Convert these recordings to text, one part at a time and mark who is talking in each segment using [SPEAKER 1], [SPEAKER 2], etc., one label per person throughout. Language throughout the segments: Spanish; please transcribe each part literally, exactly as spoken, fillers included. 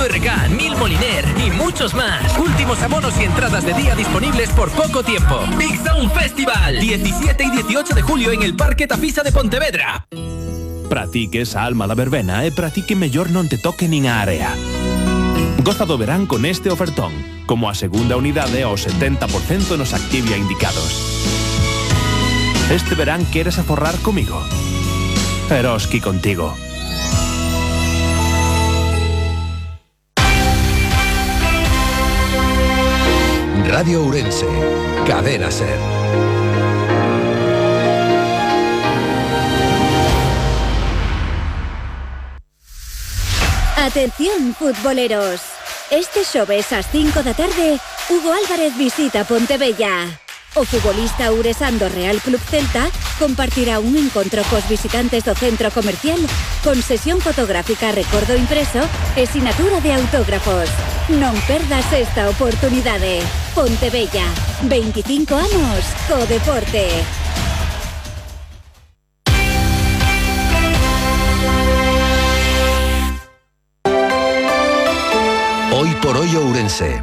[SPEAKER 1] Queso R K, Mil Moliner y muchos más. Últimos abonos y entradas de día disponibles por poco tiempo. Big Sound Festival, diecisiete y dieciocho de julio en el Parque Tafisa de Pontevedra.
[SPEAKER 2] Pratique esa alma la verbena e pratique mellor non te toque nin a area. Goza do verán con este ofertón, como a segunda unidade ao setenta por cento nos Activia indicados. Este verán queres aforrar comigo? Eroski contigo.
[SPEAKER 3] Radio Ourense, Cadena Ser.
[SPEAKER 4] Atención, futboleros. Este xoves ás cinco da tarde, Hugo Álvarez visita Pontevella. O futbolista ouresán do Real Club Celta compartirá un encontro cos visitantes do centro comercial con sesión fotográfica, recordo impreso e sinatura de autógrafos. Non perdas esta oportunidade. Pontevella, veinticinco anos co deporte.
[SPEAKER 3] Hoy por hoy Ourense.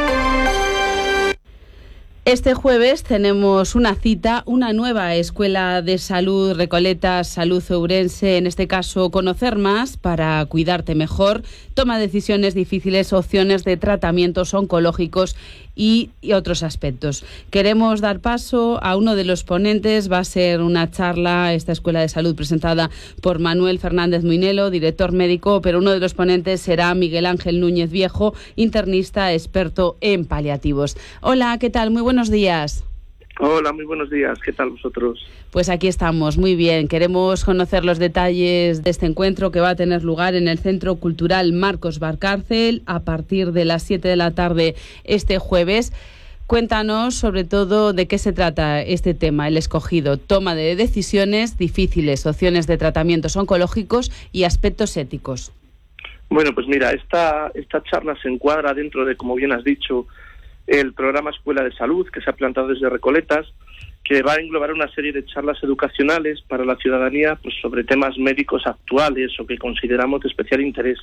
[SPEAKER 5] Este jueves tenemos una cita, una nueva escuela de salud, Recoletas Salud Ourense, en este caso conocer más para cuidarte mejor, toma decisiones difíciles, opciones de tratamientos oncológicos y, y otros aspectos. Queremos dar paso a uno de los ponentes, va a ser una charla, esta escuela de salud presentada por Manuel Fernández Muinelo, director médico, pero uno de los ponentes será Miguel Ángel Núñez Viejo, internista experto en paliativos. Hola, ¿qué tal? Muy buenos días.
[SPEAKER 6] Hola, muy buenos días. ¿Qué tal vosotros?
[SPEAKER 5] Pues aquí estamos, muy bien. Queremos conocer los detalles de este encuentro que va a tener lugar en el Centro Cultural Marcos Valcárcel a partir de las siete de la tarde este jueves. Cuéntanos sobre todo de qué se trata este tema, el escogido, toma de decisiones difíciles, opciones de tratamientos oncológicos y aspectos éticos.
[SPEAKER 6] Bueno, pues mira, esta, esta charla se encuadra dentro de, como bien has dicho, el programa Escuela de Salud, que se ha plantado desde Recoletas, que va a englobar una serie de charlas educacionales para la ciudadanía, pues, sobre temas médicos actuales o que consideramos de especial interés.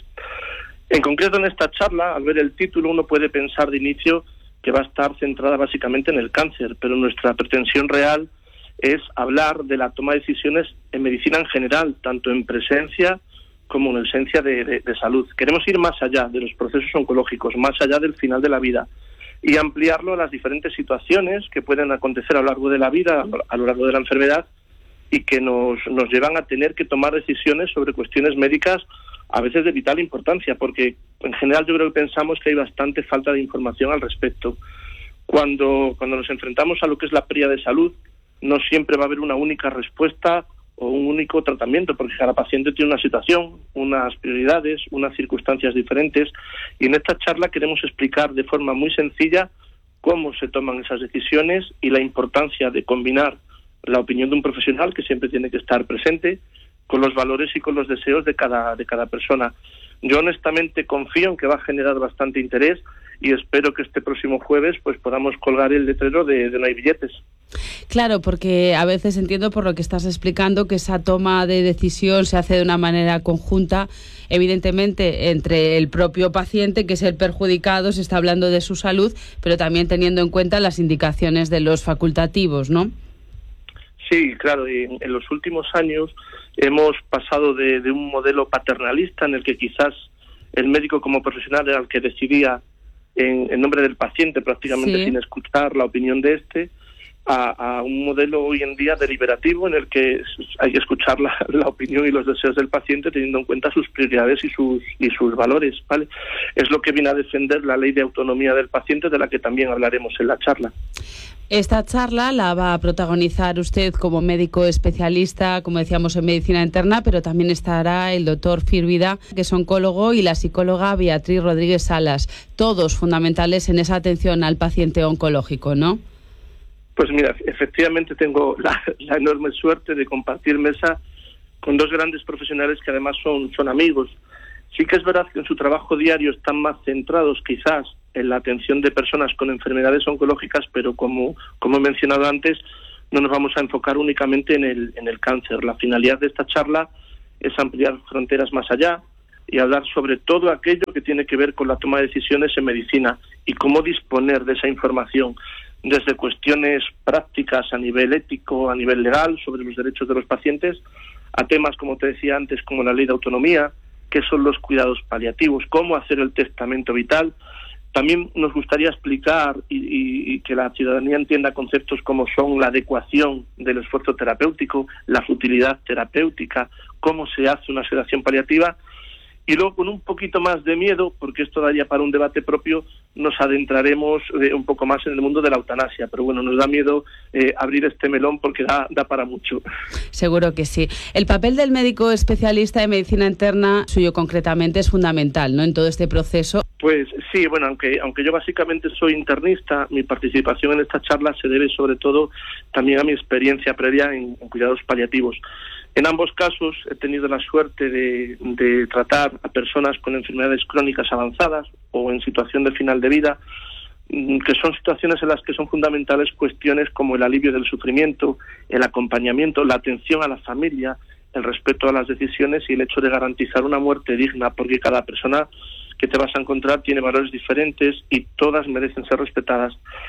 [SPEAKER 6] En concreto, en esta charla, al ver el título, uno puede pensar de inicio que va a estar centrada básicamente en el cáncer, pero nuestra pretensión real es hablar de la toma de decisiones en medicina en general, tanto en presencia como en ausencia de, de, de salud. Queremos ir más allá de los procesos oncológicos, más allá del final de la vida, y ampliarlo a las diferentes situaciones que pueden acontecer a lo largo de la vida, a lo largo de la enfermedad, y que nos, nos llevan a tener que tomar decisiones sobre cuestiones médicas a veces de vital importancia, porque en general yo creo que pensamos que hay bastante falta de información al respecto. Cuando, cuando nos enfrentamos a lo que es la pérdida de salud, no siempre va a haber una única respuesta o un único tratamiento, porque cada paciente tiene una situación, unas prioridades, unas circunstancias diferentes, y en esta charla queremos explicar de forma muy sencilla cómo se toman esas decisiones y la importancia de combinar la opinión de un profesional, que siempre tiene que estar presente, con los valores y con los deseos de cada, de cada persona. Yo honestamente confío en que va a generar bastante interés y espero que este próximo jueves pues podamos colgar el letrero de, de no hay billetes.
[SPEAKER 5] Claro, porque a veces entiendo por lo que estás explicando que esa toma de decisión se hace de una manera conjunta, evidentemente entre el propio paciente, que es el perjudicado, se está hablando de su salud, pero también teniendo en cuenta las indicaciones de los facultativos, ¿no?
[SPEAKER 6] Sí, claro, y en los últimos años hemos pasado de, de un modelo paternalista en el que quizás el médico como profesional era el que decidía en, en nombre del paciente, prácticamente sí, sin escuchar la opinión de este, a, a un modelo hoy en día deliberativo en el que hay que escuchar la, la opinión y los deseos del paciente teniendo en cuenta sus prioridades y sus y sus valores, ¿vale? Es lo que viene a defender la ley de autonomía del paciente, de la que también hablaremos en la charla.
[SPEAKER 5] Esta charla la va a protagonizar usted como médico especialista, como decíamos, en medicina interna, pero también estará el doctor Firvida, que es oncólogo, y la psicóloga Beatriz Rodríguez Salas, todos fundamentales en esa atención al paciente oncológico, ¿no?
[SPEAKER 6] Pues mira, efectivamente tengo la, la enorme suerte de compartir mesa con dos grandes profesionales que además son, son amigos. Sí que es verdad que en su trabajo diario están más centrados quizás en la atención de personas con enfermedades oncológicas, pero como, como he mencionado antes, no nos vamos a enfocar únicamente en el, en el cáncer. La finalidad de esta charla es ampliar fronteras más allá, y hablar sobre todo aquello que tiene que ver con la toma de decisiones en medicina y cómo disponer de esa información, desde cuestiones prácticas a nivel ético, a nivel legal, sobre los derechos de los pacientes, a temas, como te decía antes, como la ley de autonomía, qué son los cuidados paliativos, cómo hacer el testamento vital. También nos gustaría explicar y, y, y que la ciudadanía entienda conceptos como son la adecuación del esfuerzo terapéutico, la futilidad terapéutica, cómo se hace una sedación paliativa. Y luego, con un poquito más de miedo, porque esto daría para un debate propio, nos adentraremos eh, un poco más en el mundo de la eutanasia. Pero bueno, nos da miedo eh, abrir este melón porque da, da para mucho.
[SPEAKER 5] Seguro que sí. El papel del médico especialista de medicina interna, suyo concretamente, es fundamental, ¿no?, en todo este proceso.
[SPEAKER 6] Pues sí, bueno, aunque aunque yo básicamente soy internista, mi participación en esta charla se debe sobre todo también a mi experiencia previa en, en cuidados paliativos. En ambos casos he tenido la suerte de, de tratar a personas con enfermedades crónicas avanzadas o en situación de final de vida, que son situaciones en las que son fundamentales cuestiones como el alivio del sufrimiento, el acompañamiento, la atención a la familia, el respeto a las decisiones y el hecho de garantizar una muerte digna, porque cada persona que te vas a encontrar tiene valores diferentes y todas merecen ser respetadas.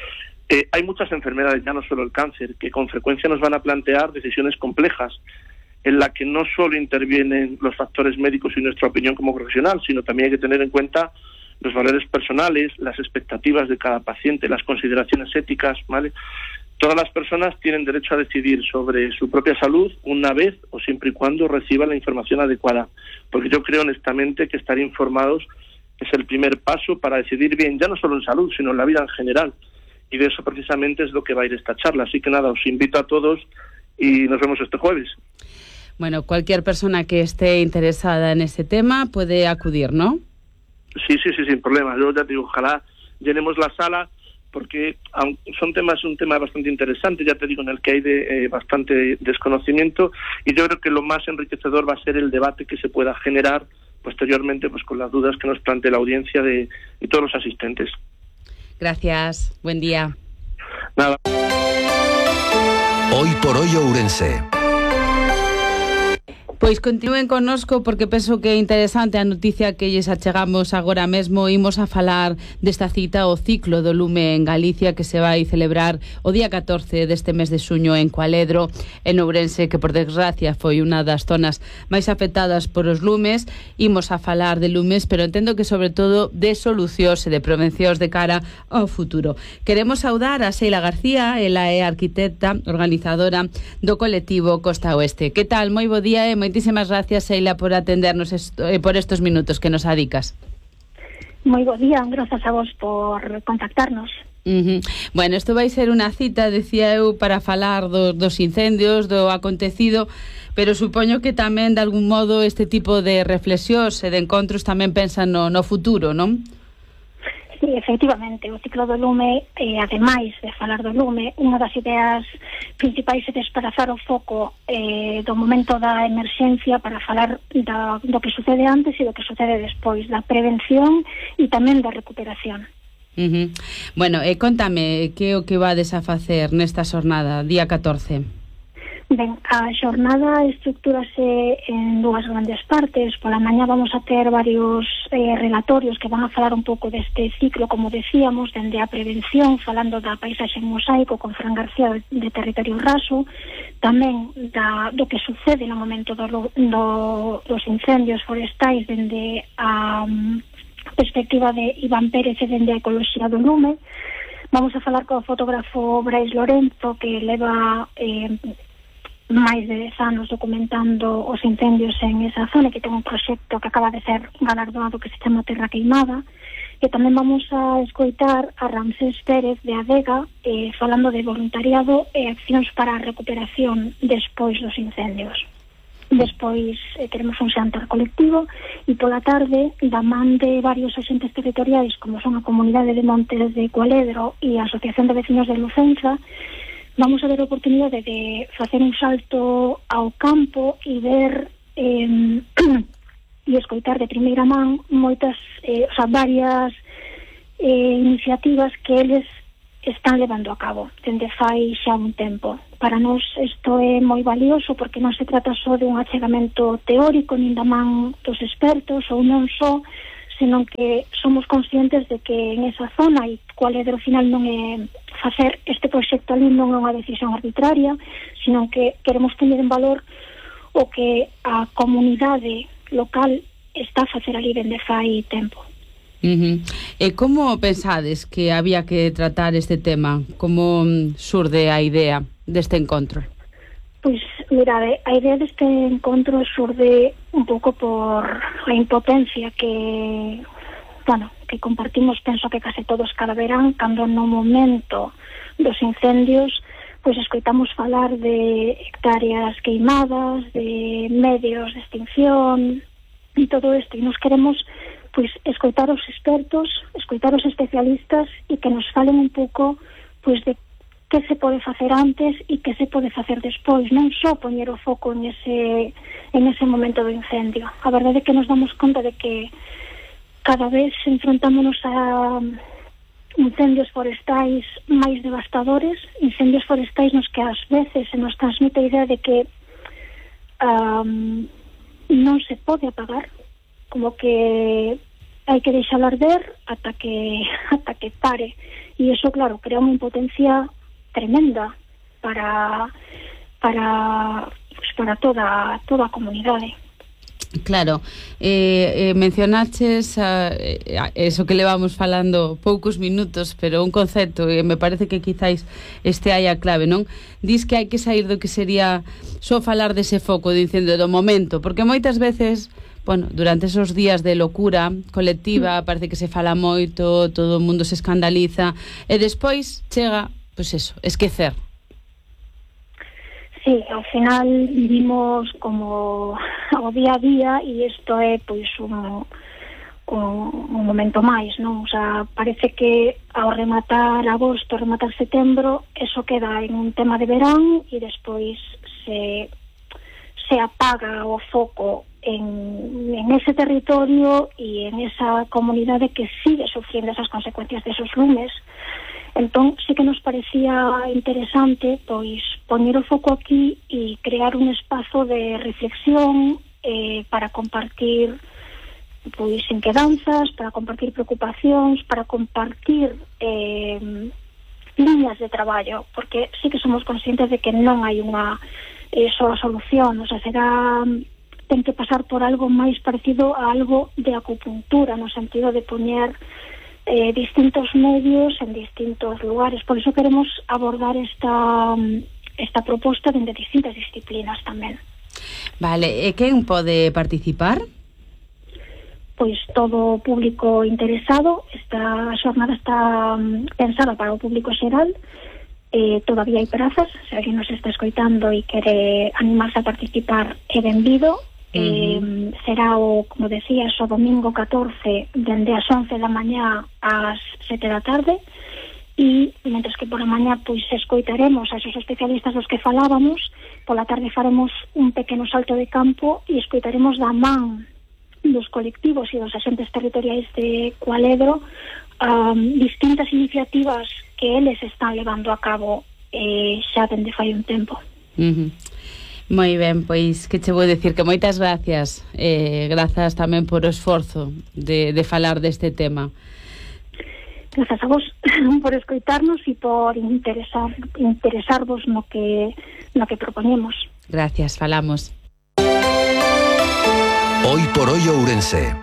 [SPEAKER 6] Eh, hay muchas enfermedades, ya no solo el cáncer, que con frecuencia nos van a plantear decisiones complejas, en la que no solo intervienen los factores médicos y nuestra opinión como profesional, sino también hay que tener en cuenta los valores personales, las expectativas de cada paciente, las consideraciones éticas, ¿vale? Todas las personas tienen derecho a decidir sobre su propia salud una vez o siempre y cuando reciban la información adecuada, porque yo creo honestamente que estar informados es el primer paso para decidir bien, ya no solo en salud, sino en la vida en general, y de eso precisamente es lo que va a ir esta charla. Así que nada, os invito a todos y nos vemos este jueves.
[SPEAKER 5] Bueno, cualquier persona que esté interesada en ese tema puede acudir, ¿no?
[SPEAKER 6] Sí, sí, sí, sin problema. Yo ya te digo, ojalá llenemos la sala, porque son temas, un tema bastante interesante, ya te digo, en el que hay de, eh, bastante desconocimiento, y yo creo que lo más enriquecedor va a ser el debate que se pueda generar posteriormente, pues con las dudas que nos plantee la audiencia de, y todos los asistentes.
[SPEAKER 5] Gracias, buen día.
[SPEAKER 6] Nada.
[SPEAKER 3] Hoy por hoy Ourense.
[SPEAKER 5] Pois continúen connosco porque penso que é interesante a noticia que lles achegamos agora mesmo. Imos a falar desta cita, o ciclo do lume en Galicia, que se vai celebrar o día catorce deste mes de xuño en Cualedro, en Ourense, que por desgracia foi unha das zonas máis afectadas por os lumes. Imos a falar de lumes, pero entendo que sobre todo de solucións e de prevencións de cara ao futuro. Queremos saudar a Seila García, ela é arquitecta, organizadora do colectivo Costa Oeste. Que tal? Moi bo día e moi Moitísimas gracias, Seila, por atendernos esto, eh, por estos minutos que nos adicas.
[SPEAKER 7] Moi bo día, grazas a vos por contactarnos.
[SPEAKER 5] Uh-huh. Bueno, isto vai ser unha cita, decía eu, para falar do, dos incendios, do acontecido, pero supoño que tamén, de algún modo, este tipo de reflexións e de encontros tamén pensan no, no futuro, non?
[SPEAKER 7] Sí, efectivamente, o ciclo do lume, eh, ademais de falar do lume, unha das ideas principais é desplazar o foco eh, do momento da emerxencia para falar da, do que sucede antes e do que sucede despois, da prevención e tamén da recuperación.
[SPEAKER 5] Uh-huh. Bueno, e eh, contame, que é o que vades a facer nesta xornada, día catorce?
[SPEAKER 7] Ben, a xornada estructúrase en dúas grandes partes. Pola mañá vamos a ter varios eh, relatorios que van a falar un pouco deste ciclo, como decíamos, dende a prevención, falando da paisaxe en mosaico con Fran García de, de Territorio Raso, tamén da, do que sucede no momento do, do, dos incendios forestais dende a um, perspectiva de Iván Pérez e dende a ecoloxía do lume. Vamos a falar co fotógrafo Brais Lorenzo, que leva eh, máis de dez anos documentando os incendios en esa zona, que ten un proxecto que acaba de ser galardonado que se chama Terra Queimada. E tamén vamos a escoitar a Ramsés Pérez de Adega eh, falando de voluntariado e accións para a recuperación despois dos incendios. Despois eh, teremos un xantar colectivo e pola tarde, da man de varios axentes territoriais como son a Comunidade de Montes de Cualedro e a Asociación de Vecinos de Lucenza, vamos a ver a oportunidade de facer un salto ao campo e ver eh, e escoitar de primeira man moitas, eh, o sea, varias eh, iniciativas que eles están levando a cabo dende fai xa un tempo. Para nós isto é moi valioso porque non se trata só de un achegamento teórico nin da man dos expertos ou non só, senón que somos conscientes de que en esa zona, e cual é ao final non é facer este proxecto ali non é unha decisión arbitraria, senón que queremos tener en valor o que a comunidade local está a facer ali dende fai tempo.
[SPEAKER 5] Uh-huh. E como pensades que había que tratar este tema? Como surde a idea deste encontro?
[SPEAKER 7] Pois, mirade, a idea deste encontro surde un pouco por a impotencia que, bueno, que compartimos, penso que case todos cada verán, cando no momento dos incendios pois escoitamos falar de hectáreas queimadas, de medios de extinción e todo isto, e nos queremos pois escoitar os expertos, escoitar os especialistas e que nos falen un pouco pois de que se pode facer antes e que se pode facer despois, non só poñer o foco en ese en ese momento do incendio. A verdade é que nos damos conta de que cada vez enfrentámonos a incendios forestais máis devastadores, incendios forestais nos que ás veces se nos transmite a idea de que um, non se pode apagar, como que hai que deixar arder ata que ata que pare, e iso, claro, crea unha impotencia tremenda para para pues, para toda toda a comunidade.
[SPEAKER 5] Claro, eh, eh, mencionaches uh, eso que levamos falando poucos minutos, pero un concepto e me parece que quizáis este hai a clave, non? Dis que hai que sair do que sería só falar dese foco de incendio do momento, porque moitas veces, bueno, durante esos días de locura colectiva parece que se fala moito, todo o mundo se escandaliza e despois chega, pois pues eso, esquecer.
[SPEAKER 7] Sí, ao final vivimos como o día a día e isto é pois un, un, un momento máis, non? O sea, parece que ao rematar agosto, rematar setembro, eso queda en un tema de verán e despois se, se apaga o foco en, en ese territorio e en esa comunidade que sigue sufriendo esas consecuencias de esos lumes. Entón, sí que nos parecía interesante pois poñer o foco aquí e crear un espazo de reflexión eh, para compartir pois inquedanzas, para compartir preocupacións, para compartir eh, líneas de traballo, porque sí que somos conscientes de que non hai unha eh, sola solución, o sea, será ten que pasar por algo máis parecido a algo de acupuntura, no sentido de poñer Eh, distintos medios en distintos lugares. Por eso queremos abordar esta esta proposta dende distintas disciplinas tamén.
[SPEAKER 5] Vale, e quen pode participar?
[SPEAKER 7] Pois todo o público interesado. Esta xornada está pensada para o público xeral. Eh, todavía hai prazas. Se alguén nos está escoitando e quere animarse a participar, é benvido. Eh, uh-huh. Será o, como decías, o domingo catorce dende as once da mañá ás sete da tarde e mentres que pola mañá pois escoitaremos a esos especialistas dos que falábamos, pola tarde faremos un pequeno salto de campo e escoitaremos da man dos colectivos e dos agentes territoriais de Cualedro um, distintas iniciativas que eles están levando a cabo eh, xa dende fai un tempo.
[SPEAKER 5] Uh-huh. Moi ben, pois que che vou decir que moitas gracias, eh, grazas tamén por o esforzo de, de falar deste tema.
[SPEAKER 7] Grazas a vos por escoitarnos e por interesar, interesarvos no que, no que proponemos.
[SPEAKER 5] Gracias, falamos.
[SPEAKER 3] Hoy por hoy Ourense.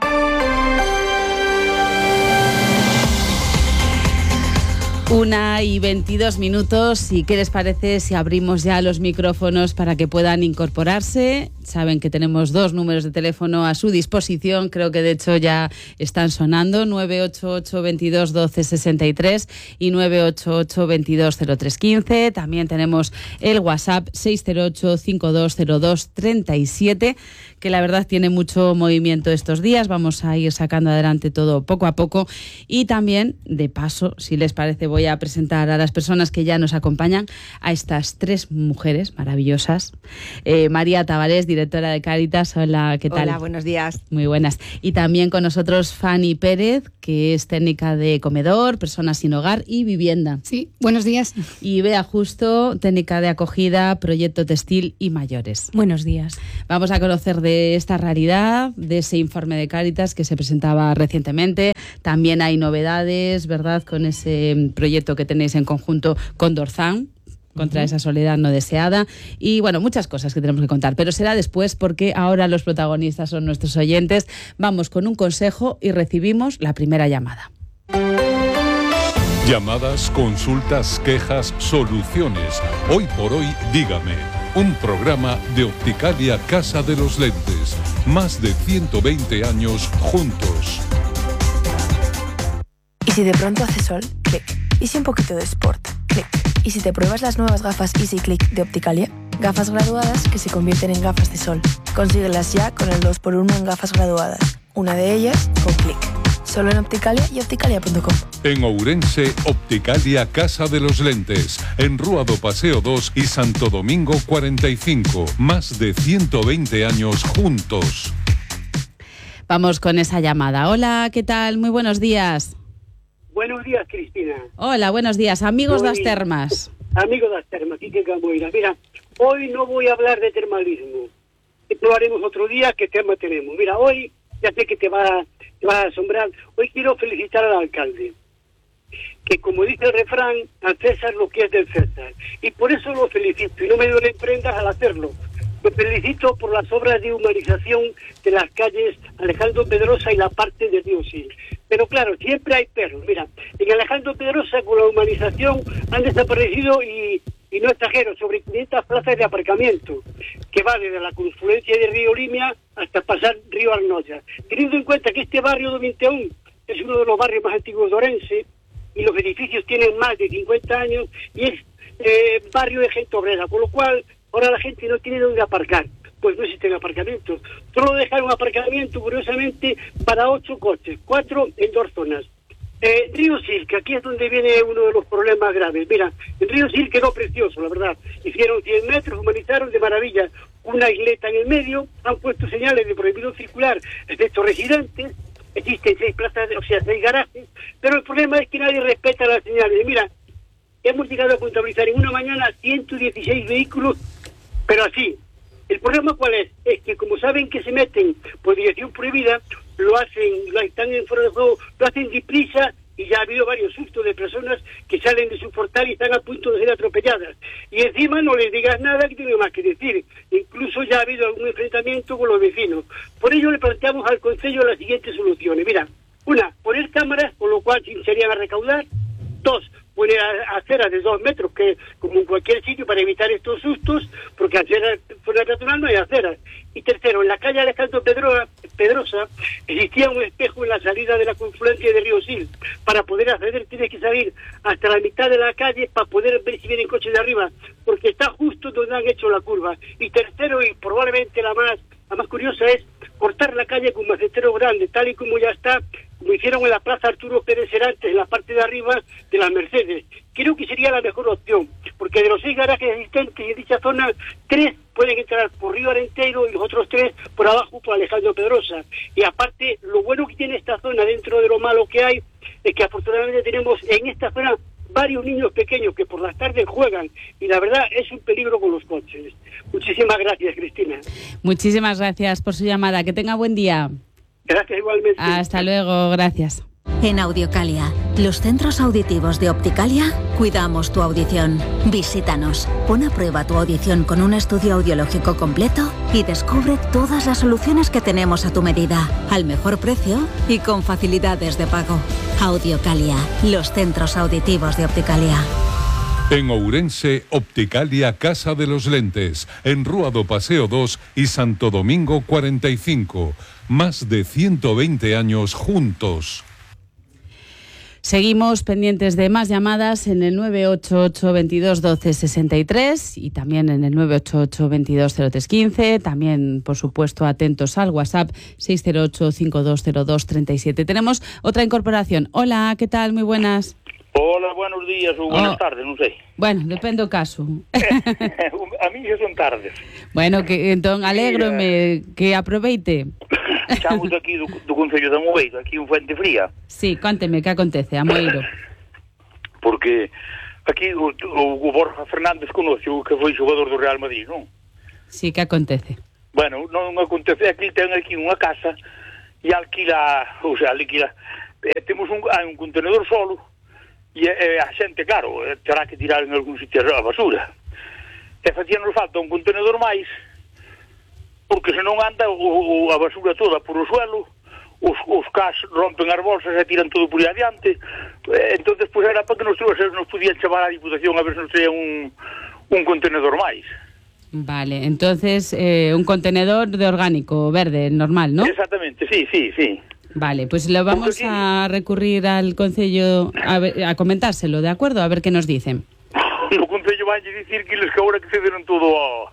[SPEAKER 5] Una y veintidós minutos. ¿Y qué les parece si abrimos ya los micrófonos para que puedan incorporarse? Saben que tenemos dos números de teléfono a su disposición. Creo que de hecho ya están sonando. nueve ocho ocho, veintidós, doce, sesenta y tres y nueve ocho ocho, veintidós, cero tres, quince. También tenemos el WhatsApp seis cero ocho, cincuenta y dos cero dos, treinta y siete, que la verdad tiene mucho movimiento estos días. Vamos a ir sacando adelante todo poco a poco. Y también, de paso, si les parece, voy voy a presentar a las personas que ya nos acompañan, a estas tres mujeres maravillosas. Eh, María Tavares, directora de Cáritas. Hola, ¿qué tal?
[SPEAKER 8] Hola, buenos días.
[SPEAKER 5] Muy buenas. Y también con nosotros Fanny Pérez, que es técnica de comedor, personas sin hogar y vivienda.
[SPEAKER 9] Sí, buenos días.
[SPEAKER 5] Y Bea Justo, técnica de acogida, proyecto textil y mayores.
[SPEAKER 10] Buenos días.
[SPEAKER 5] Vamos a conocer de esta realidad, de ese informe de Cáritas que se presentaba recientemente. También hay novedades, ¿verdad?, con ese proyecto que tenéis en conjunto con Dorzán, contra uh-huh. esa soledad no deseada. Y bueno, muchas cosas que tenemos que contar, pero será después, porque ahora los protagonistas son nuestros oyentes. Vamos con un consejo y recibimos la primera llamada.
[SPEAKER 11] Llamadas, consultas, quejas, soluciones. Hoy por hoy, dígame. Un programa de Opticalia Casa de los Lentes. Más de ciento veinte años juntos.
[SPEAKER 10] ¿Y si de pronto hace sol? Clic. ¿Y si un poquito de sport? Clic. ¿Y si te pruebas las nuevas gafas Easy Click de Opticalia? Gafas graduadas que se convierten en gafas de sol. Consíguelas ya con el dos por uno en gafas graduadas. Una de ellas con Clic. Solo en Opticalia y opticalia punto com.
[SPEAKER 11] En Ourense, Opticalia Casa de los Lentes. En Rúa do Paseo dos y Santo Domingo cuarenta y cinco. Más de ciento veinte años juntos.
[SPEAKER 5] Vamos con esa llamada. Hola, ¿qué tal? Muy buenos días.
[SPEAKER 12] Buenos días, Cristina.
[SPEAKER 5] Hola, buenos días. Amigos
[SPEAKER 12] Muy
[SPEAKER 5] das termas.
[SPEAKER 12] Amigos das termas, Quique Camoira. Mira, hoy no voy a hablar de termalismo. Lo haremos otro día. ¿Qué tema tenemos? Mira, hoy, ya sé que te va, te va a asombrar, hoy quiero felicitar al alcalde. Que como dice el refrán, al César lo que es del César. Y por eso lo felicito, y no me duelen prendas al hacerlo. Lo felicito por las obras de humanización de las calles Alejandro Pedrosa y la parte de Río Sil. Pero claro, siempre hay perros. Mira, en Alejandro Pedrosa con la humanización han desaparecido, y, y no exagero, sobre quinientas plazas de aparcamiento, que va desde la confluencia de Río Limia hasta pasar Río Arnoya. Teniendo en cuenta que este barrio de veintiuno es uno de los barrios más antiguos de Orense, y los edificios tienen más de cincuenta años, y es eh, barrio de gente obrera, con lo cual ahora la gente no tiene dónde aparcar. Pues no existen aparcamientos. Solo dejaron aparcamiento, curiosamente, para ocho coches, cuatro en dos zonas. Eh, Río Sil, que aquí es donde viene uno de los problemas graves. Mira, en Río Sil quedó precioso, la verdad. Hicieron cien metros, humanizaron de maravilla una isleta en el medio, han puesto señales de prohibido circular, excepto residentes, existen seis plazas, o sea, seis garajes, pero el problema es que nadie respeta las señales. Mira, hemos llegado a contabilizar en una mañana ciento dieciséis vehículos, pero así. El problema cuál es, es que como saben que se meten por dirección prohibida, lo hacen, lo están en fuera de juego, lo hacen deprisa, y ya ha habido varios sustos de personas que salen de su portal y están a punto de ser atropelladas. Y encima no les digas nada, que tiene más que decir. Incluso ya ha habido algún enfrentamiento con los vecinos. Por ello le planteamos al Concello las siguientes soluciones. Mira, una, poner cámaras, con lo cual se iniciarían a recaudar. Dos, poner aceras de dos metros, que como en cualquier sitio, para evitar estos sustos, porque aceras fuera peatonal no hay aceras. Y tercero, en la calle Alejandro Pedrosa, Pedrosa existía un espejo en la salida de la confluencia de Río Sil. Para poder acceder tienes que salir hasta la mitad de la calle para poder ver si vienen coches de arriba, porque está justo donde han hecho la curva. Y tercero, y probablemente la más, la más curiosa, es cortar la calle con macetero grande, tal y como ya está, como hicieron en la Plaza Arturo Pérez Herantes, en la parte de arriba de las Mercedes. Creo que sería la mejor opción, porque de los seis garajes existentes en dicha zona, tres pueden entrar por Río Arenteiro y los otros tres por abajo por Alejandro Pedrosa. Y aparte, lo bueno que tiene esta zona, dentro de lo malo que hay, es que afortunadamente tenemos en esta zona varios niños pequeños que por las tardes juegan, y la verdad es un peligro con los coches. Muchísimas gracias, Cristina.
[SPEAKER 5] Muchísimas gracias por su llamada. Que tenga buen día.
[SPEAKER 12] Gracias igualmente.
[SPEAKER 5] Hasta luego, gracias.
[SPEAKER 4] En Audiocalia, los centros auditivos de Opticalia, cuidamos tu audición. Visítanos, pon a prueba tu audición con un estudio audiológico completo y descubre todas las soluciones que tenemos a tu medida, al mejor precio y con facilidades de pago. Audiocalia, los centros auditivos de Opticalia.
[SPEAKER 11] En Ourense, Opticalia Casa de los Lentes, en Rúa do Paseo dos y Santo Domingo cuarenta y cinco. Más de ciento veinte años juntos.
[SPEAKER 5] Seguimos pendientes de más llamadas en el nueve ocho ocho, veintidós, doce, sesenta y tres y también en el nueve ocho ocho, veintidós, cero tres, quince. También, por supuesto, atentos al WhatsApp seis cero ocho, cinco dos cero dos, treinta y siete. Tenemos otra incorporación. Hola, ¿qué tal? Muy buenas.
[SPEAKER 8] Hola, buenos días ou buenas
[SPEAKER 5] Oh.
[SPEAKER 8] tardes, non sei.
[SPEAKER 5] Bueno, depende do caso.
[SPEAKER 8] A mí xa son tardes.
[SPEAKER 5] Bueno, que entón alégrome que aproveite.
[SPEAKER 8] Estamos aquí do, do Concello de Amoeiro, aquí en Fuente Fría.
[SPEAKER 5] Sí, conteme, que acontece, Amoeiro?
[SPEAKER 8] Porque aquí o, o, o Borja Fernández conoce o que foi xogador do Real Madrid, non?
[SPEAKER 5] Sí, que acontece?
[SPEAKER 8] Bueno, non acontece, aquí ten aquí unha casa e alquila, ou sea, alquila, eh, temos un, hai un contenedor solo e eh, a xente, claro, eh, terá que tirar en algún sitio a basura. E facíanos falta un contenedor máis, porque se non anda o, o, a basura toda por o suelo, os, os cas rompen as bolsas e tiran todo por aí adiante. Eh, entonces, pues era para que nos, nos podían chamar a Diputación a ver se nos traían un, un contenedor máis.
[SPEAKER 5] Vale, entonces eh, un contenedor de orgánico verde, normal, ¿no?
[SPEAKER 8] Exactamente, sí, sí, sí.
[SPEAKER 5] Vale, pues lo vamos a recurrir al Concello a, ver, a comentárselo, ¿de acuerdo? A ver qué nos dicen.
[SPEAKER 8] No Concello vai dicir que les que agora que cederon todo ao...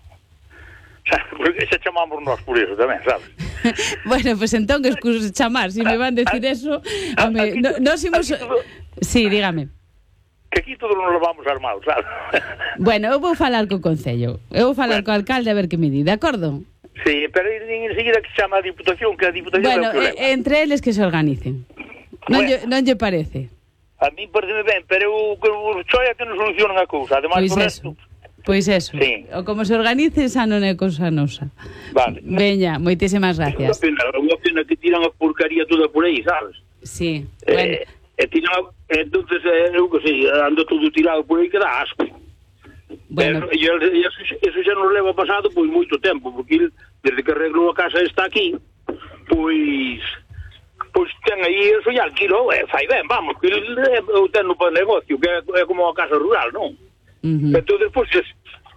[SPEAKER 8] O sea, porque xa chamamos nós por eso tamén, sabes?
[SPEAKER 5] Bueno, pues entón, que excusas chamar, si me van a decir eso... Home, no, no imos... Sí, dígame.
[SPEAKER 8] Que aquí todos nos lo vamos armados, sabes?
[SPEAKER 5] Bueno, eu vou falar co Concello. Eu vou falar co alcalde a ver que me di, de acordo?
[SPEAKER 8] Sí, pero enseguida que se chama a Diputación, que a Diputación
[SPEAKER 5] Bueno,
[SPEAKER 8] é o problema.
[SPEAKER 5] eh, entre eles que se organicen. Non,
[SPEAKER 8] Bueno.
[SPEAKER 5] lle, non lle parece?
[SPEAKER 8] A mí pareceme ben, pero eu, que os choia que nos solucionan a cousa. Ademais,
[SPEAKER 5] Pois
[SPEAKER 8] por
[SPEAKER 5] eso.
[SPEAKER 8] resto...
[SPEAKER 5] Pois eso.
[SPEAKER 8] Sí.
[SPEAKER 5] O como se organice, esa non é cousa nosa.
[SPEAKER 8] Vale.
[SPEAKER 5] Veña, moitísimas
[SPEAKER 8] É unha
[SPEAKER 5] gracias.
[SPEAKER 8] pena, é unha pena que tiran a porcaría toda por aí, sabes?
[SPEAKER 5] Sí, bueno.
[SPEAKER 8] Eh, e tiran a... Entonces, eh, eu que sei, ando todo tirado por aí que dá asco.
[SPEAKER 5] Bueno.
[SPEAKER 8] Eh, e e eso, eso xa nos leva pasado pois moito tempo, porque il, desde que arreglou a casa está aquí, pois pois ten aí eso e alquilo, e fai ben, vamos, que il é o ten para negocio, que é, é como a casa rural, non?
[SPEAKER 5] Uh-huh.
[SPEAKER 8] Entón, pois, es,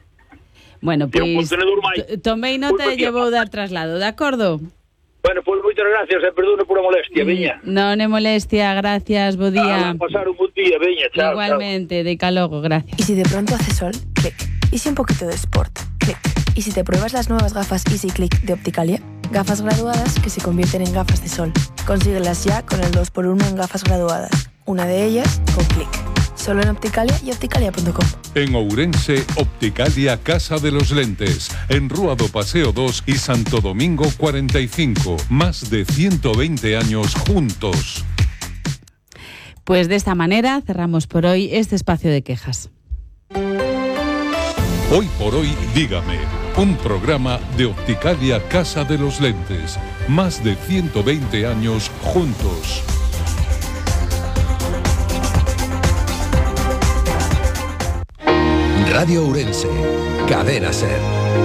[SPEAKER 5] Bueno,
[SPEAKER 8] e un
[SPEAKER 5] pois
[SPEAKER 8] contenedor máis.
[SPEAKER 5] t- tomei nota e
[SPEAKER 8] Pois,
[SPEAKER 5] lle vou dar traslado, de acordo?
[SPEAKER 8] Bueno, pois moitas gracias, e perdone por a molestia, veña.
[SPEAKER 5] Non é molestia, gracias, bo día.
[SPEAKER 8] A pasar un bon día, veña, chao.
[SPEAKER 5] Igualmente, de calogo, gracias.
[SPEAKER 10] Y si de pronto hace sol, clic. Y si un poquito de sport, clic. Y si te pruebas las nuevas gafas Easy Click de Opticalia, gafas graduadas que se convierten en gafas de sol. Consíguelas ya con el dos por uno en gafas graduadas. Una de ellas con clic. Solo en Opticalia y opticalia punto com.
[SPEAKER 11] En Ourense, Opticalia Casa de los Lentes, en Rúa do Paseo dos y Santo Domingo cuarenta y cinco. Más de ciento veinte años juntos.
[SPEAKER 5] Pues de esta manera cerramos por hoy este espacio de quejas.
[SPEAKER 11] Hoy por hoy, dígame, un programa de Opticalia Casa de los Lentes. Más de ciento veinte años juntos.
[SPEAKER 3] Radio Ourense, Cadena Ser.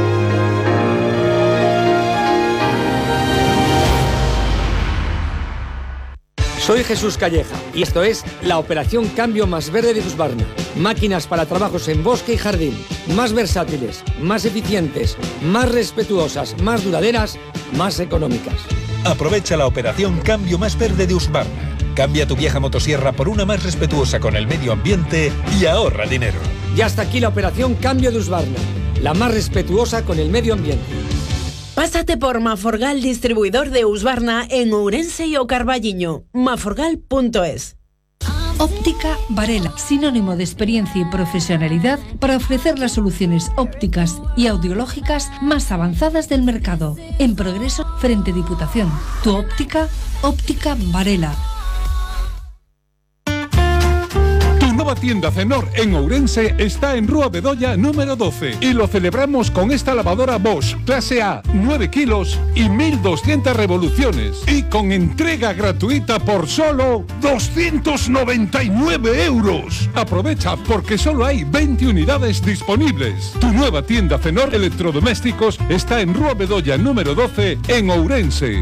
[SPEAKER 9] Soy Jesús Calleja y esto es la operación Cambio Más Verde de Husqvarna. Máquinas para trabajos en bosque y jardín, más versátiles, más eficientes, más respetuosas, más duraderas, más económicas.
[SPEAKER 13] Aprovecha la operación Cambio Más Verde de Husqvarna. Cambia tu vieja motosierra por una más respetuosa con el medio ambiente y ahorra dinero.
[SPEAKER 9] Y hasta aquí la operación Cambio de Husqvarna, la más respetuosa con el medio ambiente.
[SPEAKER 14] Pásate por Maforgal, distribuidor de Husqvarna en Ourense y o Carballiño. maforgal punto es.
[SPEAKER 15] Óptica Varela, sinónimo de experiencia y profesionalidad para ofrecer las soluciones ópticas y audiológicas más avanzadas del mercado. En progreso frente Diputación. Tu óptica, Óptica Varela.
[SPEAKER 11] Nueva tienda Cenor en Ourense está en Rúa Bedoya número doce y lo celebramos con esta lavadora Bosch clase A, nueve kilos y mil doscientas revoluciones y con entrega gratuita por solo doscientos noventa y nueve euros. Aprovecha porque solo hay veinte unidades disponibles. Tu nueva tienda Cenor Electrodomésticos está en Rúa Bedoya número doce en Ourense.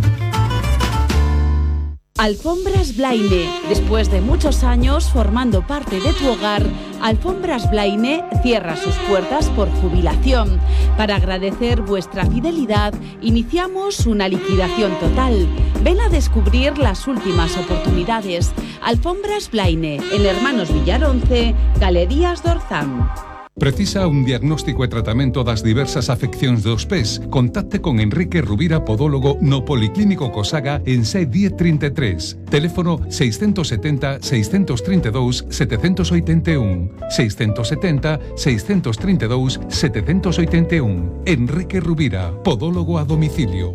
[SPEAKER 5] Alfombras Blaine. Después de muchos años formando parte de tu hogar, Alfombras Blaine cierra sus puertas por jubilación. Para agradecer vuestra fidelidad, iniciamos una liquidación total. Ven a descubrir las últimas oportunidades. Alfombras Blaine, en Hermanos Villar once, Galerías Dorzán.
[SPEAKER 11] Precisa un diagnóstico e tratamento das diversas afeccións dos pés? Contacte con Enrique Rubira, podólogo no Policlínico Cosaga en seis diez trinta e tres. Teléfono seiscentos setenta, seiscentos treinta e dous, setecentos oitenta e un. seiscentos setenta, seiscentos treinta e dous, setecentos oitenta e un. Enrique Rubira, podólogo a domicilio.